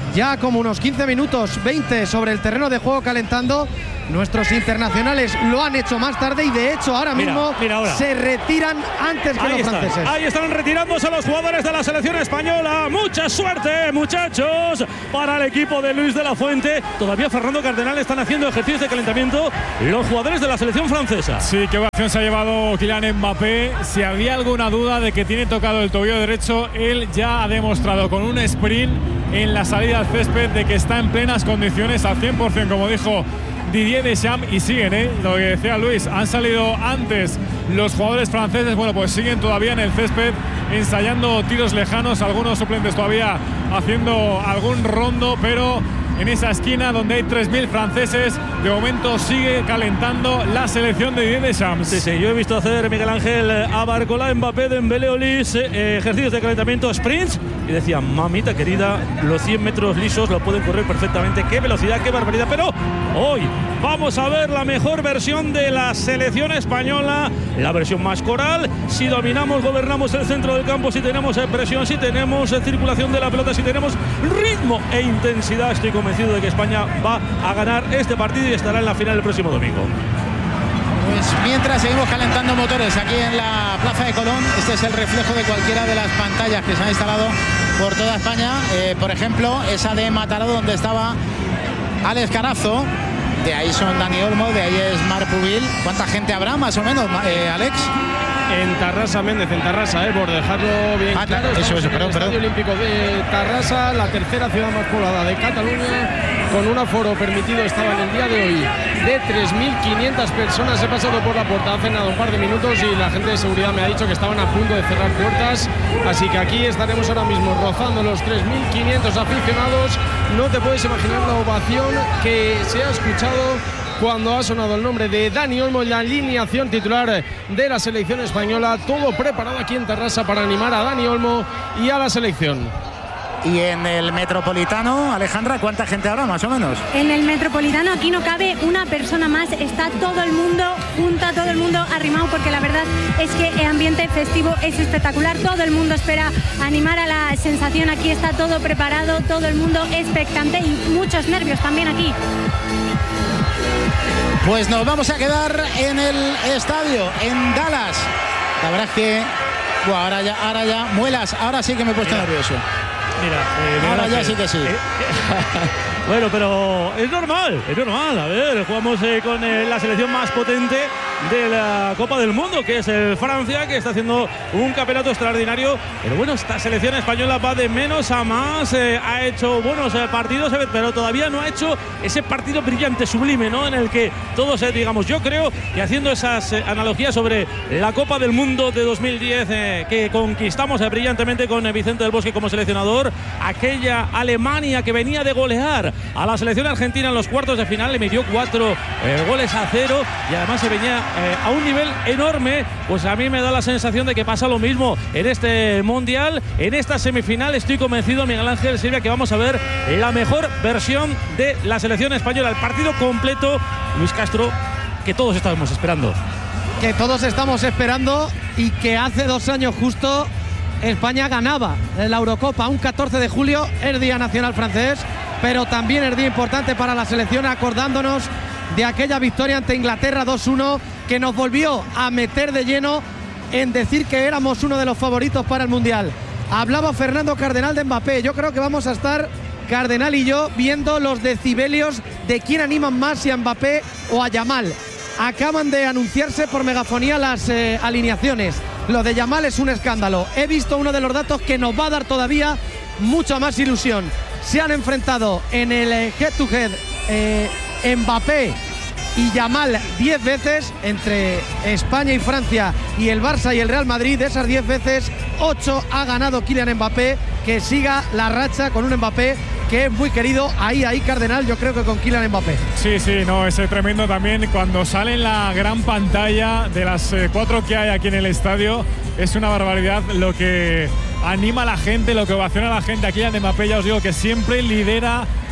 ya como unos quince minutos, veinte sobre el terreno de juego calentando. Nuestros internacionales lo han hecho más tarde y de hecho ahora mira, mismo mira ahora. se retiran antes que ahí los están, franceses. Ahí están retirándose los jugadores de la selección española. Mucha suerte, muchachos, para el equipo de Luis de la Fuente. Todavía Fernando Cardenal están haciendo ejercicios de calentamiento los jugadores de la selección francesa. Sí, qué ovación se ha llevado Kylian Mbappé. Si había alguna duda de que tiene tocado el tobillo derecho, él ya ha demostrado con un sprint en la salida al césped de que está en plenas condiciones al cien por cien, como dijo Didier Deschamps, y siguen, ¿eh? Lo que decía Luis, han salido antes los jugadores franceses, bueno, pues siguen todavía en el césped ensayando tiros lejanos, algunos suplentes todavía haciendo algún rondo, pero en esa esquina donde hay tres mil franceses, de momento sigue calentando la selección de Didier Deschamps. Sí, sí, yo he visto hacer Miguel Ángel a Barcola, Mbappé, Dembélé, Olís, eh, ejercicios de calentamiento, sprints, y decía, mamita querida, los cien metros lisos lo pueden correr perfectamente, qué velocidad, qué barbaridad, pero hoy vamos a ver la mejor versión de la selección española, la versión más coral. Si dominamos, gobernamos el centro del campo, si tenemos presión, si tenemos circulación de la pelota, si tenemos ritmo e intensidad, estoy convencido de que España va a ganar este partido y estará en la final el próximo domingo. Pues mientras seguimos calentando motores aquí en la Plaza de Colón, este es el reflejo de cualquiera de las pantallas que se han instalado por toda España. Eh, por ejemplo, esa de Mataró, donde estaba Alex Carazo. De ahí son Dani Olmo, de ahí es Marc Pubil. ¿Cuánta gente habrá más o menos, eh, Alex? En Tarrasa, Méndez, en Tarrasa, eh, por dejarlo bien ah, claro. Eso, eso, en perdón, el Estadio perdón. Olímpico de Tarrasa, la tercera ciudad más poblada de Cataluña, con un aforo permitido estaba en el día de hoy de tres mil quinientas personas. He pasado por la puerta hace nada un par de minutos y la gente de seguridad me ha dicho que estaban a punto de cerrar puertas, así que aquí estaremos ahora mismo rozando los tres mil quinientos aficionados. No te puedes imaginar la ovación que se ha escuchado cuando ha sonado el nombre de Dani Olmo en la alineación titular de la selección española. Todo preparado aquí en Tarrasa para animar a Dani Olmo y a la selección. Y en el Metropolitano, Alejandra, ¿cuánta gente habrá más o menos? En el Metropolitano aquí no cabe una persona más, está todo el mundo junta, todo el mundo arrimado, porque la verdad es que el ambiente festivo es espectacular, todo el mundo espera animar a la sensación, aquí está todo preparado, todo el mundo expectante y muchos nervios también aquí. Pues nos vamos a quedar en el estadio, en Dallas. La verdad es que, bueno, ahora ya, ahora ya, muelas, ahora sí que me he puesto Mira. nervioso. Mira, eh, ahora mira ya sí que sí. Eh, eh, bueno, pero es normal, es normal. A ver, jugamos eh, con eh, la selección más potente de la Copa del Mundo, que es el Francia, que está haciendo un campeonato extraordinario. Pero bueno, esta selección española va de menos a más. Eh, ha hecho buenos eh, partidos, eh, pero todavía no ha hecho ese partido brillante, sublime, ¿no? En el que todos, eh, digamos, yo creo que haciendo esas eh, analogías sobre la Copa del Mundo de dos mil diez, eh, que conquistamos eh, brillantemente con eh, Vicente del Bosque como seleccionador, aquella Alemania que venía de golear a la selección argentina en los cuartos de final, le metió cuatro eh, goles a cero y además se venía eh, a un nivel enorme. Pues a mí me da la sensación de que pasa lo mismo en este mundial, en esta semifinal. Estoy convencido, Miguel Ángel Silvia, que vamos a ver la mejor versión de la selección española, el partido completo, Luis Castro, que todos estábamos esperando. Que todos estamos esperando y que hace dos años justo España ganaba la Eurocopa. Un catorce de julio es día nacional francés, pero también es día importante para la selección, acordándonos de aquella victoria ante Inglaterra dos uno, que nos volvió a meter de lleno en decir que éramos uno de los favoritos para el Mundial. Hablaba Fernando Cardenal de Mbappé. Yo creo que vamos a estar, Cardenal y yo, viendo los decibelios de quién animan más, si a Mbappé o a Yamal. Acaban de anunciarse por megafonía las eh, alineaciones. Lo de Yamal es un escándalo. He visto uno de los datos que nos va a dar todavía mucha más ilusión. Se han enfrentado en el eh, head to head eh, Mbappé y Yamal diez veces entre España y Francia y el Barça y el Real Madrid. De esas diez veces, ocho ha ganado Kylian Mbappé. Que siga la racha con un Mbappé que es muy querido. Ahí, ahí, Cardenal, yo creo que con Kylian Mbappé. Sí, sí, no, es tremendo también cuando sale en la gran pantalla de las eh, cuatro que hay aquí en el estadio. Es una barbaridad lo que anima a la gente, lo que ovaciona a la gente. Aquí Kylian Mbappé, ya os digo que siempre lidera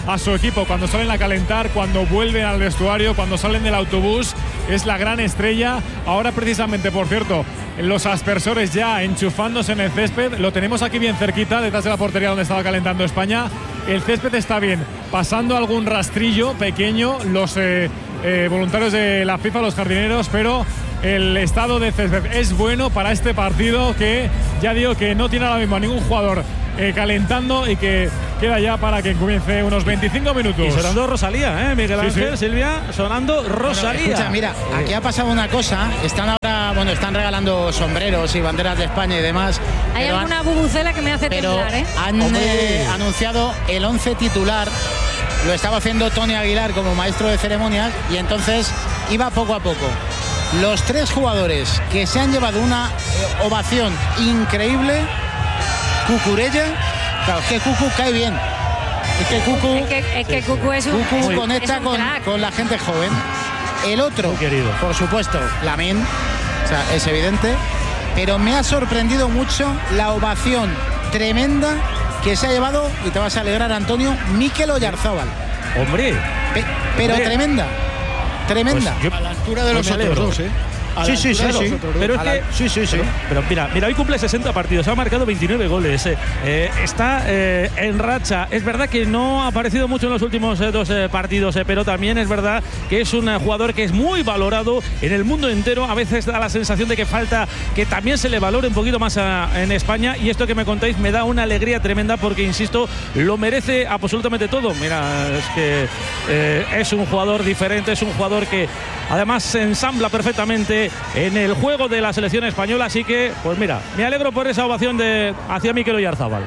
a su equipo cuando salen a calentar, cuando vuelven al vestuario, cuando salen del autobús. Es la gran estrella. Ahora precisamente, por cierto, los aspersores ya enchufándose en el césped. Lo tenemos aquí bien cerquita, detrás de la portería donde estaba calentando España. El césped está bien, pasando algún rastrillo pequeño los eh, eh, voluntarios de la FIFA, los jardineros, pero el estado de césped es bueno para este partido, que ya digo que no tiene ahora mismo a ningún jugador eh, calentando y que queda ya para que comience unos veinticinco minutos. Y sonando Rosalía, ¿eh? Miguel Ángel, sí, sí. Silvia, sonando Rosalía. Bueno, escucha, mira, aquí ha pasado una cosa. Están ahora, bueno, están regalando sombreros y banderas de España y demás. Hay alguna han, bubucela que me hace pero temblar, ¿eh? han eh, anunciado el once titular. Lo estaba haciendo Tony Aguilar como maestro de ceremonias y entonces iba poco a poco. Los tres jugadores que se han llevado una eh, ovación increíble. Cucurella, claro, es que Cucu cae bien. Es que Cucu es que, es que Cucu es un, Cucu es, conecta es un con, con la gente joven. El otro, por supuesto, Lamine, o sea, es evidente, pero me ha sorprendido mucho la ovación tremenda que se ha llevado, y te vas a alegrar, Antonio, Mikel Oyarzábal. Hombre, Pe pero hombre. tremenda, tremenda. Pues yo, a la altura de los pues otros dos, ¿eh? Sí, sí, sí, sí. Pero es que, sí, sí, sí. Pero, pero mira, mira, hoy cumple sesenta partidos, ha marcado veintinueve goles. Eh, eh, está eh, en racha. Es verdad que no ha aparecido mucho en los últimos eh, dos eh, partidos, eh, pero también es verdad que es un eh, jugador que es muy valorado en el mundo entero. A veces da la sensación de que falta que también se le valore un poquito más a, en España. Y esto que me contáis me da una alegría tremenda porque, insisto, lo merece absolutamente todo. Mira, es que eh, es un jugador diferente, es un jugador que además se ensambla perfectamente en el juego de la selección española, así que, pues mira, me alegro por esa ovación de hacia Mikel Oyarzábal.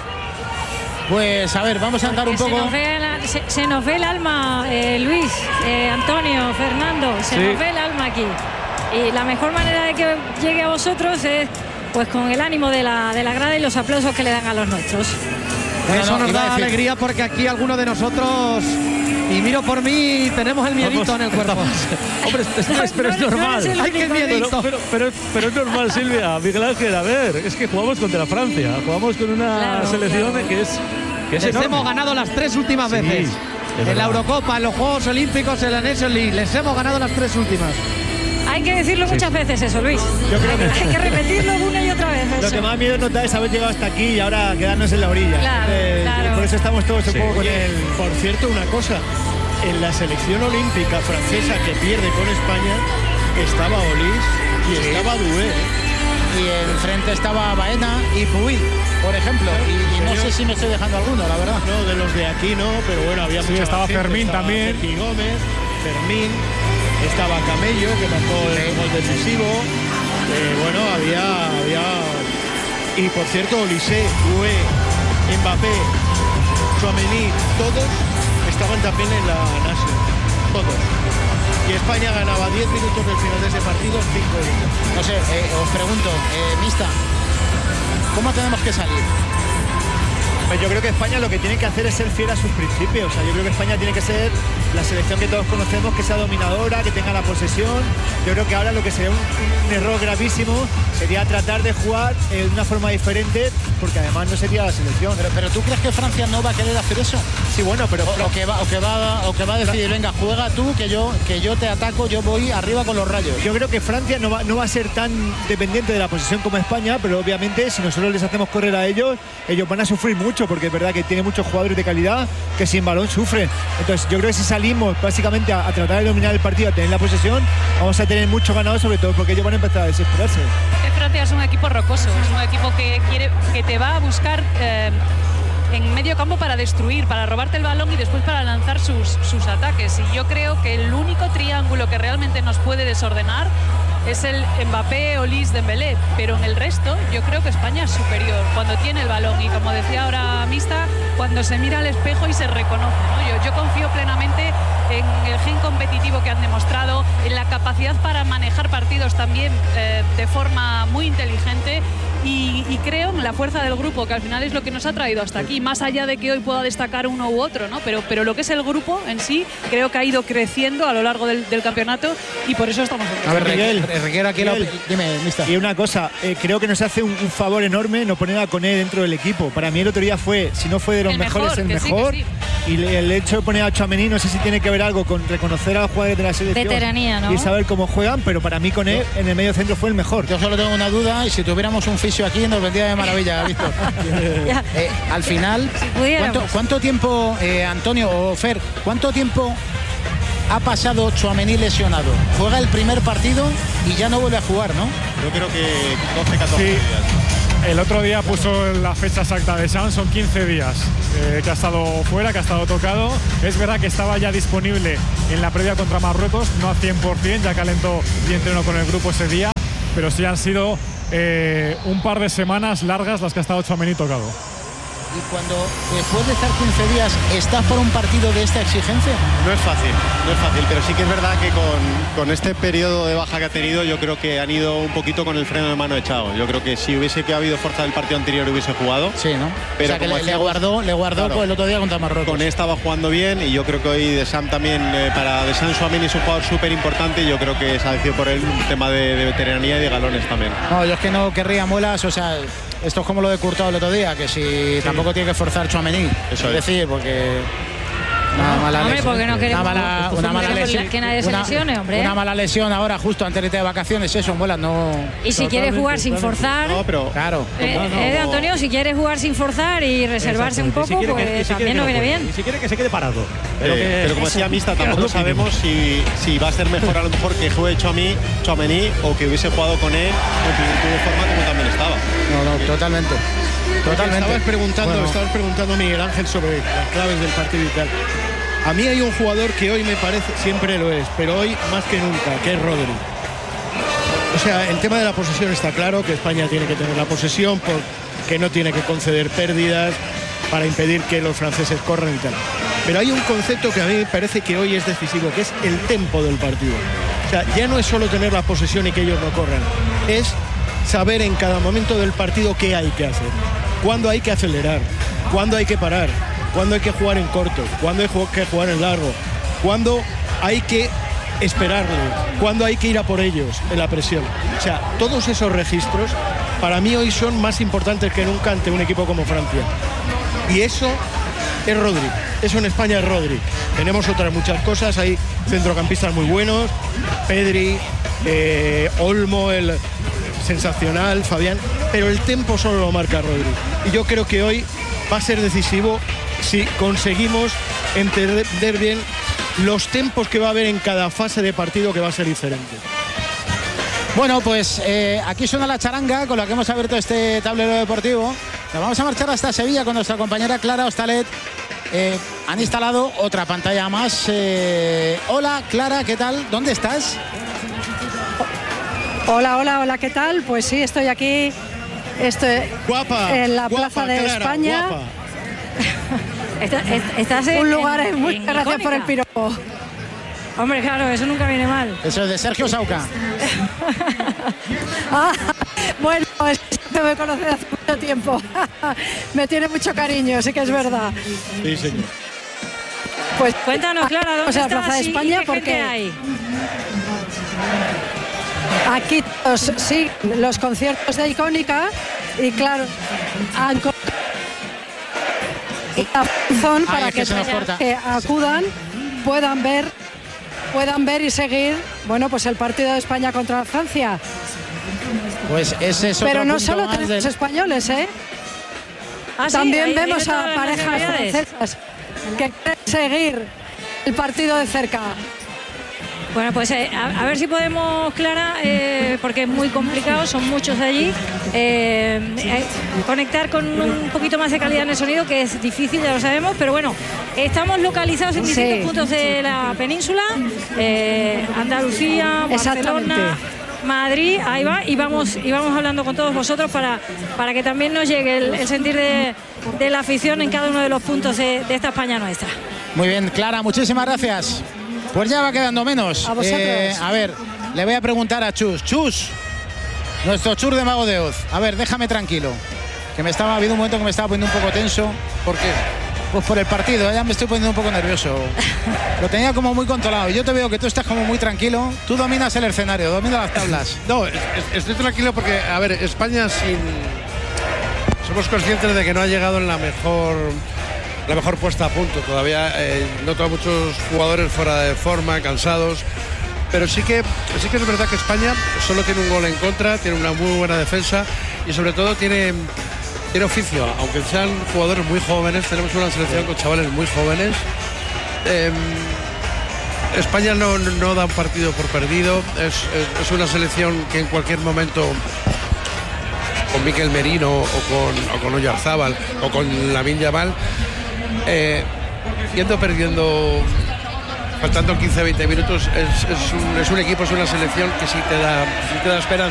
Pues a ver, vamos a andar un se poco. Nos ve la, se, se nos ve el alma, eh, Luis, eh, Antonio, Fernando, se Sí. nos ve el alma aquí. Y la mejor manera de que llegue a vosotros es pues con el ánimo de la, de la grada y los aplausos que le dan a los nuestros. Eso no, nos iba a da decir- alegría porque aquí alguno de nosotros, y miro por mí, tenemos el miedito Vamos, en el cuerpo. Hombre, es, es- pero es No eres normal. el Ay, qué único, miedito. Pero, pero, pero, pero es normal, Silvia, Miguel Ángel, a ver, es que jugamos contra Francia, jugamos con una Claro, selección claro. que es, que es Les enorme. hemos ganado las tres últimas Sí, veces. es En la verdad. Eurocopa, en los Juegos Olímpicos, en la Nations League. Les hemos ganado las tres últimas. Hay que decirlo muchas veces eso, Luis. Yo creo que- Hay que repetirlo una y otra vez. Lo eso. que más miedo nos da es haber llegado hasta aquí y ahora quedarnos en la orilla. Claro, Eh, claro. Por eso estamos todos un Sí. poco con Oye, el. por cierto, una cosa. En la selección olímpica francesa que pierde con España estaba Olís y Sí. estaba Doué. Y enfrente estaba Baena y Puig, por ejemplo. Y, y no sé si me estoy dejando alguno, la verdad. No, de los de aquí no, pero bueno, había Sí, mucha estaba gente, Fermín estaba también. Sergi Gómez, Fermín, estaba Camello, que marcó el gol decisivo. Eh, bueno, había, había. Y por cierto, Olise, Doué, Mbappé, Tchouaméni, todos estaban también en la Nación. Todos. Y España ganaba diez minutos del final de ese partido, cinco minutos. No sé, eh, os pregunto, eh, Mista, ¿cómo tenemos que salir? Pues yo creo que España lo que tiene que hacer es ser fiel a sus principios. O sea, yo creo que España tiene que ser la selección que todos conocemos, que sea dominadora, que tenga la posesión. Yo creo que ahora lo que sería un, un error gravísimo sería tratar de jugar eh, de una forma diferente, porque además no sería la selección. Pero, pero ¿tú crees que Francia no va a querer hacer eso? Sí, bueno, pero O, o que va, o que va, o que va a decir, venga, juega tú, que yo, que yo te ataco, yo voy arriba con los rayos. yo creo que Francia no va, no va a ser tan dependiente de la posesión como España, pero obviamente si nosotros les hacemos correr a ellos, ellos van a sufrir mucho, porque es verdad que tiene muchos jugadores de calidad que sin balón sufren. Entonces yo creo que si salimos básicamente a, a tratar de dominar el partido, a tener la posesión, vamos a tener mucho ganado, sobre todo porque ellos van a empezar a desesperarse. Que Francia es un equipo rocoso, es un equipo que quiere, que te va a buscar eh, en medio campo para destruir, para robarte el balón y después para lanzar sus, sus ataques. Y yo creo que el único triángulo que realmente nos puede desordenar es el Mbappé, Olís, Dembélé, pero en el resto yo creo que España es superior cuando tiene el balón y, como decía ahora Mista, cuando se mira al espejo y se reconoce, ¿no? Yo, yo confío plenamente en el gen competitivo que han demostrado, en la capacidad para manejar partidos también eh, de forma muy inteligente, y, y creo en la fuerza del grupo, que al final es lo que nos ha traído hasta aquí, más allá de que hoy pueda destacar uno u otro, ¿no? Pero, pero lo que es el grupo en sí, creo que ha ido creciendo a lo largo del, del campeonato y por eso estamos aquí. A ver, Miguel, Miguel, aquí Miguel, lo, dime, mister. Y una cosa, eh, creo que nos hace un, un favor enorme no poner a Koné dentro del equipo. Para mí el otro día fue, si no fue de los El mejores, mejor, el que sí, mejor. que sí. Y le- el hecho de poner a Tchouaméni, no sé si tiene que ver algo con reconocer a los jugadores de la selección. Veteranía, ¿no? Y saber cómo juegan, pero para mí Koné en el medio centro fue el mejor. Yo solo tengo una duda, y si tuviéramos un fisio aquí nos vendría de maravilla, Víctor. Eh, al final, pudiéramos. ¿cuánto, cuánto tiempo, eh, Antonio o Fer, cuánto tiempo ha pasado Tchouaméni lesionado? Juega el primer partido y ya no vuelve a jugar, ¿no? Yo creo que doce, catorce Sí. días. El otro día puso la fecha exacta de Sam, son quince días eh, que ha estado fuera, que ha estado tocado. Es verdad que estaba ya disponible en la previa contra Marruecos, no al cien por cien, ya calentó y entrenó con el grupo ese día, pero sí han sido eh, un par de semanas largas las que ha estado Tchouaméni tocado. Y cuando después de estar quince días estás por un partido de esta exigencia. No es fácil, no es fácil, pero sí que es verdad que con, con este periodo de baja que ha tenido, yo creo que han ido un poquito con el freno de mano echado. Yo creo que si hubiese que habido fuerza del partido anterior hubiese jugado. Sí, ¿no? Pero o sea, que como le, le decíamos, guardó, le guardó claro, pues, el otro día contra Marruecos. Koné estaba jugando bien y yo creo que hoy Deschamps también, eh, para Deschamps Tchouaméni es un jugador súper importante y yo creo que se ha decidido por él un tema de, de veteranía y de galones también. No, yo es que no querría muelas, o sea, esto es como lo de Courtois el otro día, que si tampoco tiene que forzar Tchouaméni. Eso es es. decir, porque una mala Hombre, lesión. porque no queremos una mala, una mala que- lesión. que nadie se Una- lesione, hombre. Una mala lesión ahora, justo antes de irte de vacaciones, eso, muelas, no. Y si quieres jugar sin forzar, No, pero Claro. eh, eh, Antonio, si quieres jugar sin forzar y reservarse un poco, pues también nos viene bien. Y si quiere que se quede parado. Pero, Pero, que- pero como decía Mista, tampoco sabemos si, si va a ser mejor a lo mejor que juegue Tchouaméni, Tchouaméni o que hubiese jugado con él en plenitud de forma como también estaba. No, no, totalmente. Totalmente. Estabas preguntando, Bueno. estabas preguntando Miguel Ángel sobre las claves del partido y tal. A mí hay un jugador que hoy me parece, siempre lo es, pero hoy más que nunca, que es Rodri. O sea, el tema de la posesión está claro, que España tiene que tener la posesión, porque no tiene que conceder pérdidas para impedir que los franceses corran y tal. Pero hay un concepto que a mí me parece que hoy es decisivo, que es el tempo del partido. O sea, ya no es solo tener la posesión y que ellos no corran, es saber en cada momento del partido qué hay que hacer, cuándo hay que acelerar, cuándo hay que parar, cuándo hay que jugar en corto, cuándo hay que jugar en largo, cuándo hay que esperarle, cuándo hay que ir a por ellos en la presión. O sea, todos esos registros para mí hoy son más importantes que nunca ante un equipo como Francia. Y eso es Rodri, eso en España es Rodri. Tenemos otras muchas cosas, hay centrocampistas muy buenos, Pedri, eh, Olmo, el sensacional, Fabián, pero el tempo solo lo marca Rodri. Y yo creo que hoy va a ser decisivo si conseguimos entender bien los tempos que va a haber en cada fase de partido, que va a ser diferente. Bueno, pues eh, aquí suena la charanga con la que hemos abierto este tablero deportivo. Nos vamos a marchar hasta Sevilla con nuestra compañera Clara Hostalet. Eh, han instalado otra pantalla más. Eh, hola, Clara, ¿qué tal? ¿Dónde estás? Hola, hola, hola, ¿qué tal? Pues sí, estoy aquí, estoy guapa, en la guapa, Plaza de Clara, España. guapa. Está- est- Estás en, Un lugar en- muy en gracias por el icónica. piropo. Hombre, claro, eso nunca viene mal. Eso es de Sergio Sauca. Ah, bueno, es que me conoce hace mucho tiempo. Me tiene mucho cariño, sí que es verdad. Sí, señor. Pues cuéntanos, Clara, ¿dónde o sea, estás Plaza de y- y España qué porque gente hay? aquí los, sí, los conciertos de Icónica y claro, han co- y la razón para es que que, se nos corta. que acudan puedan ver puedan ver y seguir, bueno, pues el partido de España contra Francia. Pues ese es otro Pero no punto solo más tenemos del- españoles, ¿eh? Ah, sí, También hay- hay de vemos todas a las parejas nacionalidades. francesas que quieren seguir el partido de cerca. Bueno, pues eh, a, a ver si podemos, Clara, eh, porque es muy complicado, son muchos de allí, eh, eh, conectar con un poquito más de calidad en el sonido, que es difícil, ya lo sabemos, pero bueno, estamos localizados en distintos Sí. puntos de la península, eh, Andalucía, Exactamente. Barcelona, Madrid, ahí va, y vamos, y vamos hablando con todos vosotros para, para que también nos llegue el, el sentir de, de la afición en cada uno de los puntos de, de esta España nuestra. Muy bien, Clara, muchísimas gracias. Pues ya va quedando menos. A vosotros. Eh, a ver, le voy a preguntar a Chus. Chus, Nuestro Chur de Mago de Oz. A ver, déjame tranquilo. Que me estaba, ha habido un momento que me estaba poniendo un poco tenso. ¿Por qué? Pues por el partido, ya me estoy poniendo un poco nervioso. Lo tenía como muy controlado. Yo te veo que tú estás como muy tranquilo. Tú dominas el escenario, dominas las tablas. No, estoy tranquilo porque, a ver, España sin... Somos conscientes de que no ha llegado en la mejor... la mejor puesta a punto. Todavía eh, noto a muchos jugadores fuera de forma, cansados. Pero sí que, sí que es verdad que España solo tiene un gol en contra, tiene una muy buena defensa y sobre todo tiene... Tiene oficio, aunque sean jugadores muy jóvenes, tenemos una selección con chavales muy jóvenes. Eh, España no, no da un partido por perdido, es, es, es una selección que en cualquier momento, con Mikel Merino o con, o con Oyarzábal o con Lamine Yamal, eh, yendo perdiendo, faltando quince a veinte minutos, es, es, un, es un equipo, es una selección que sí te da, sí te da esperanza.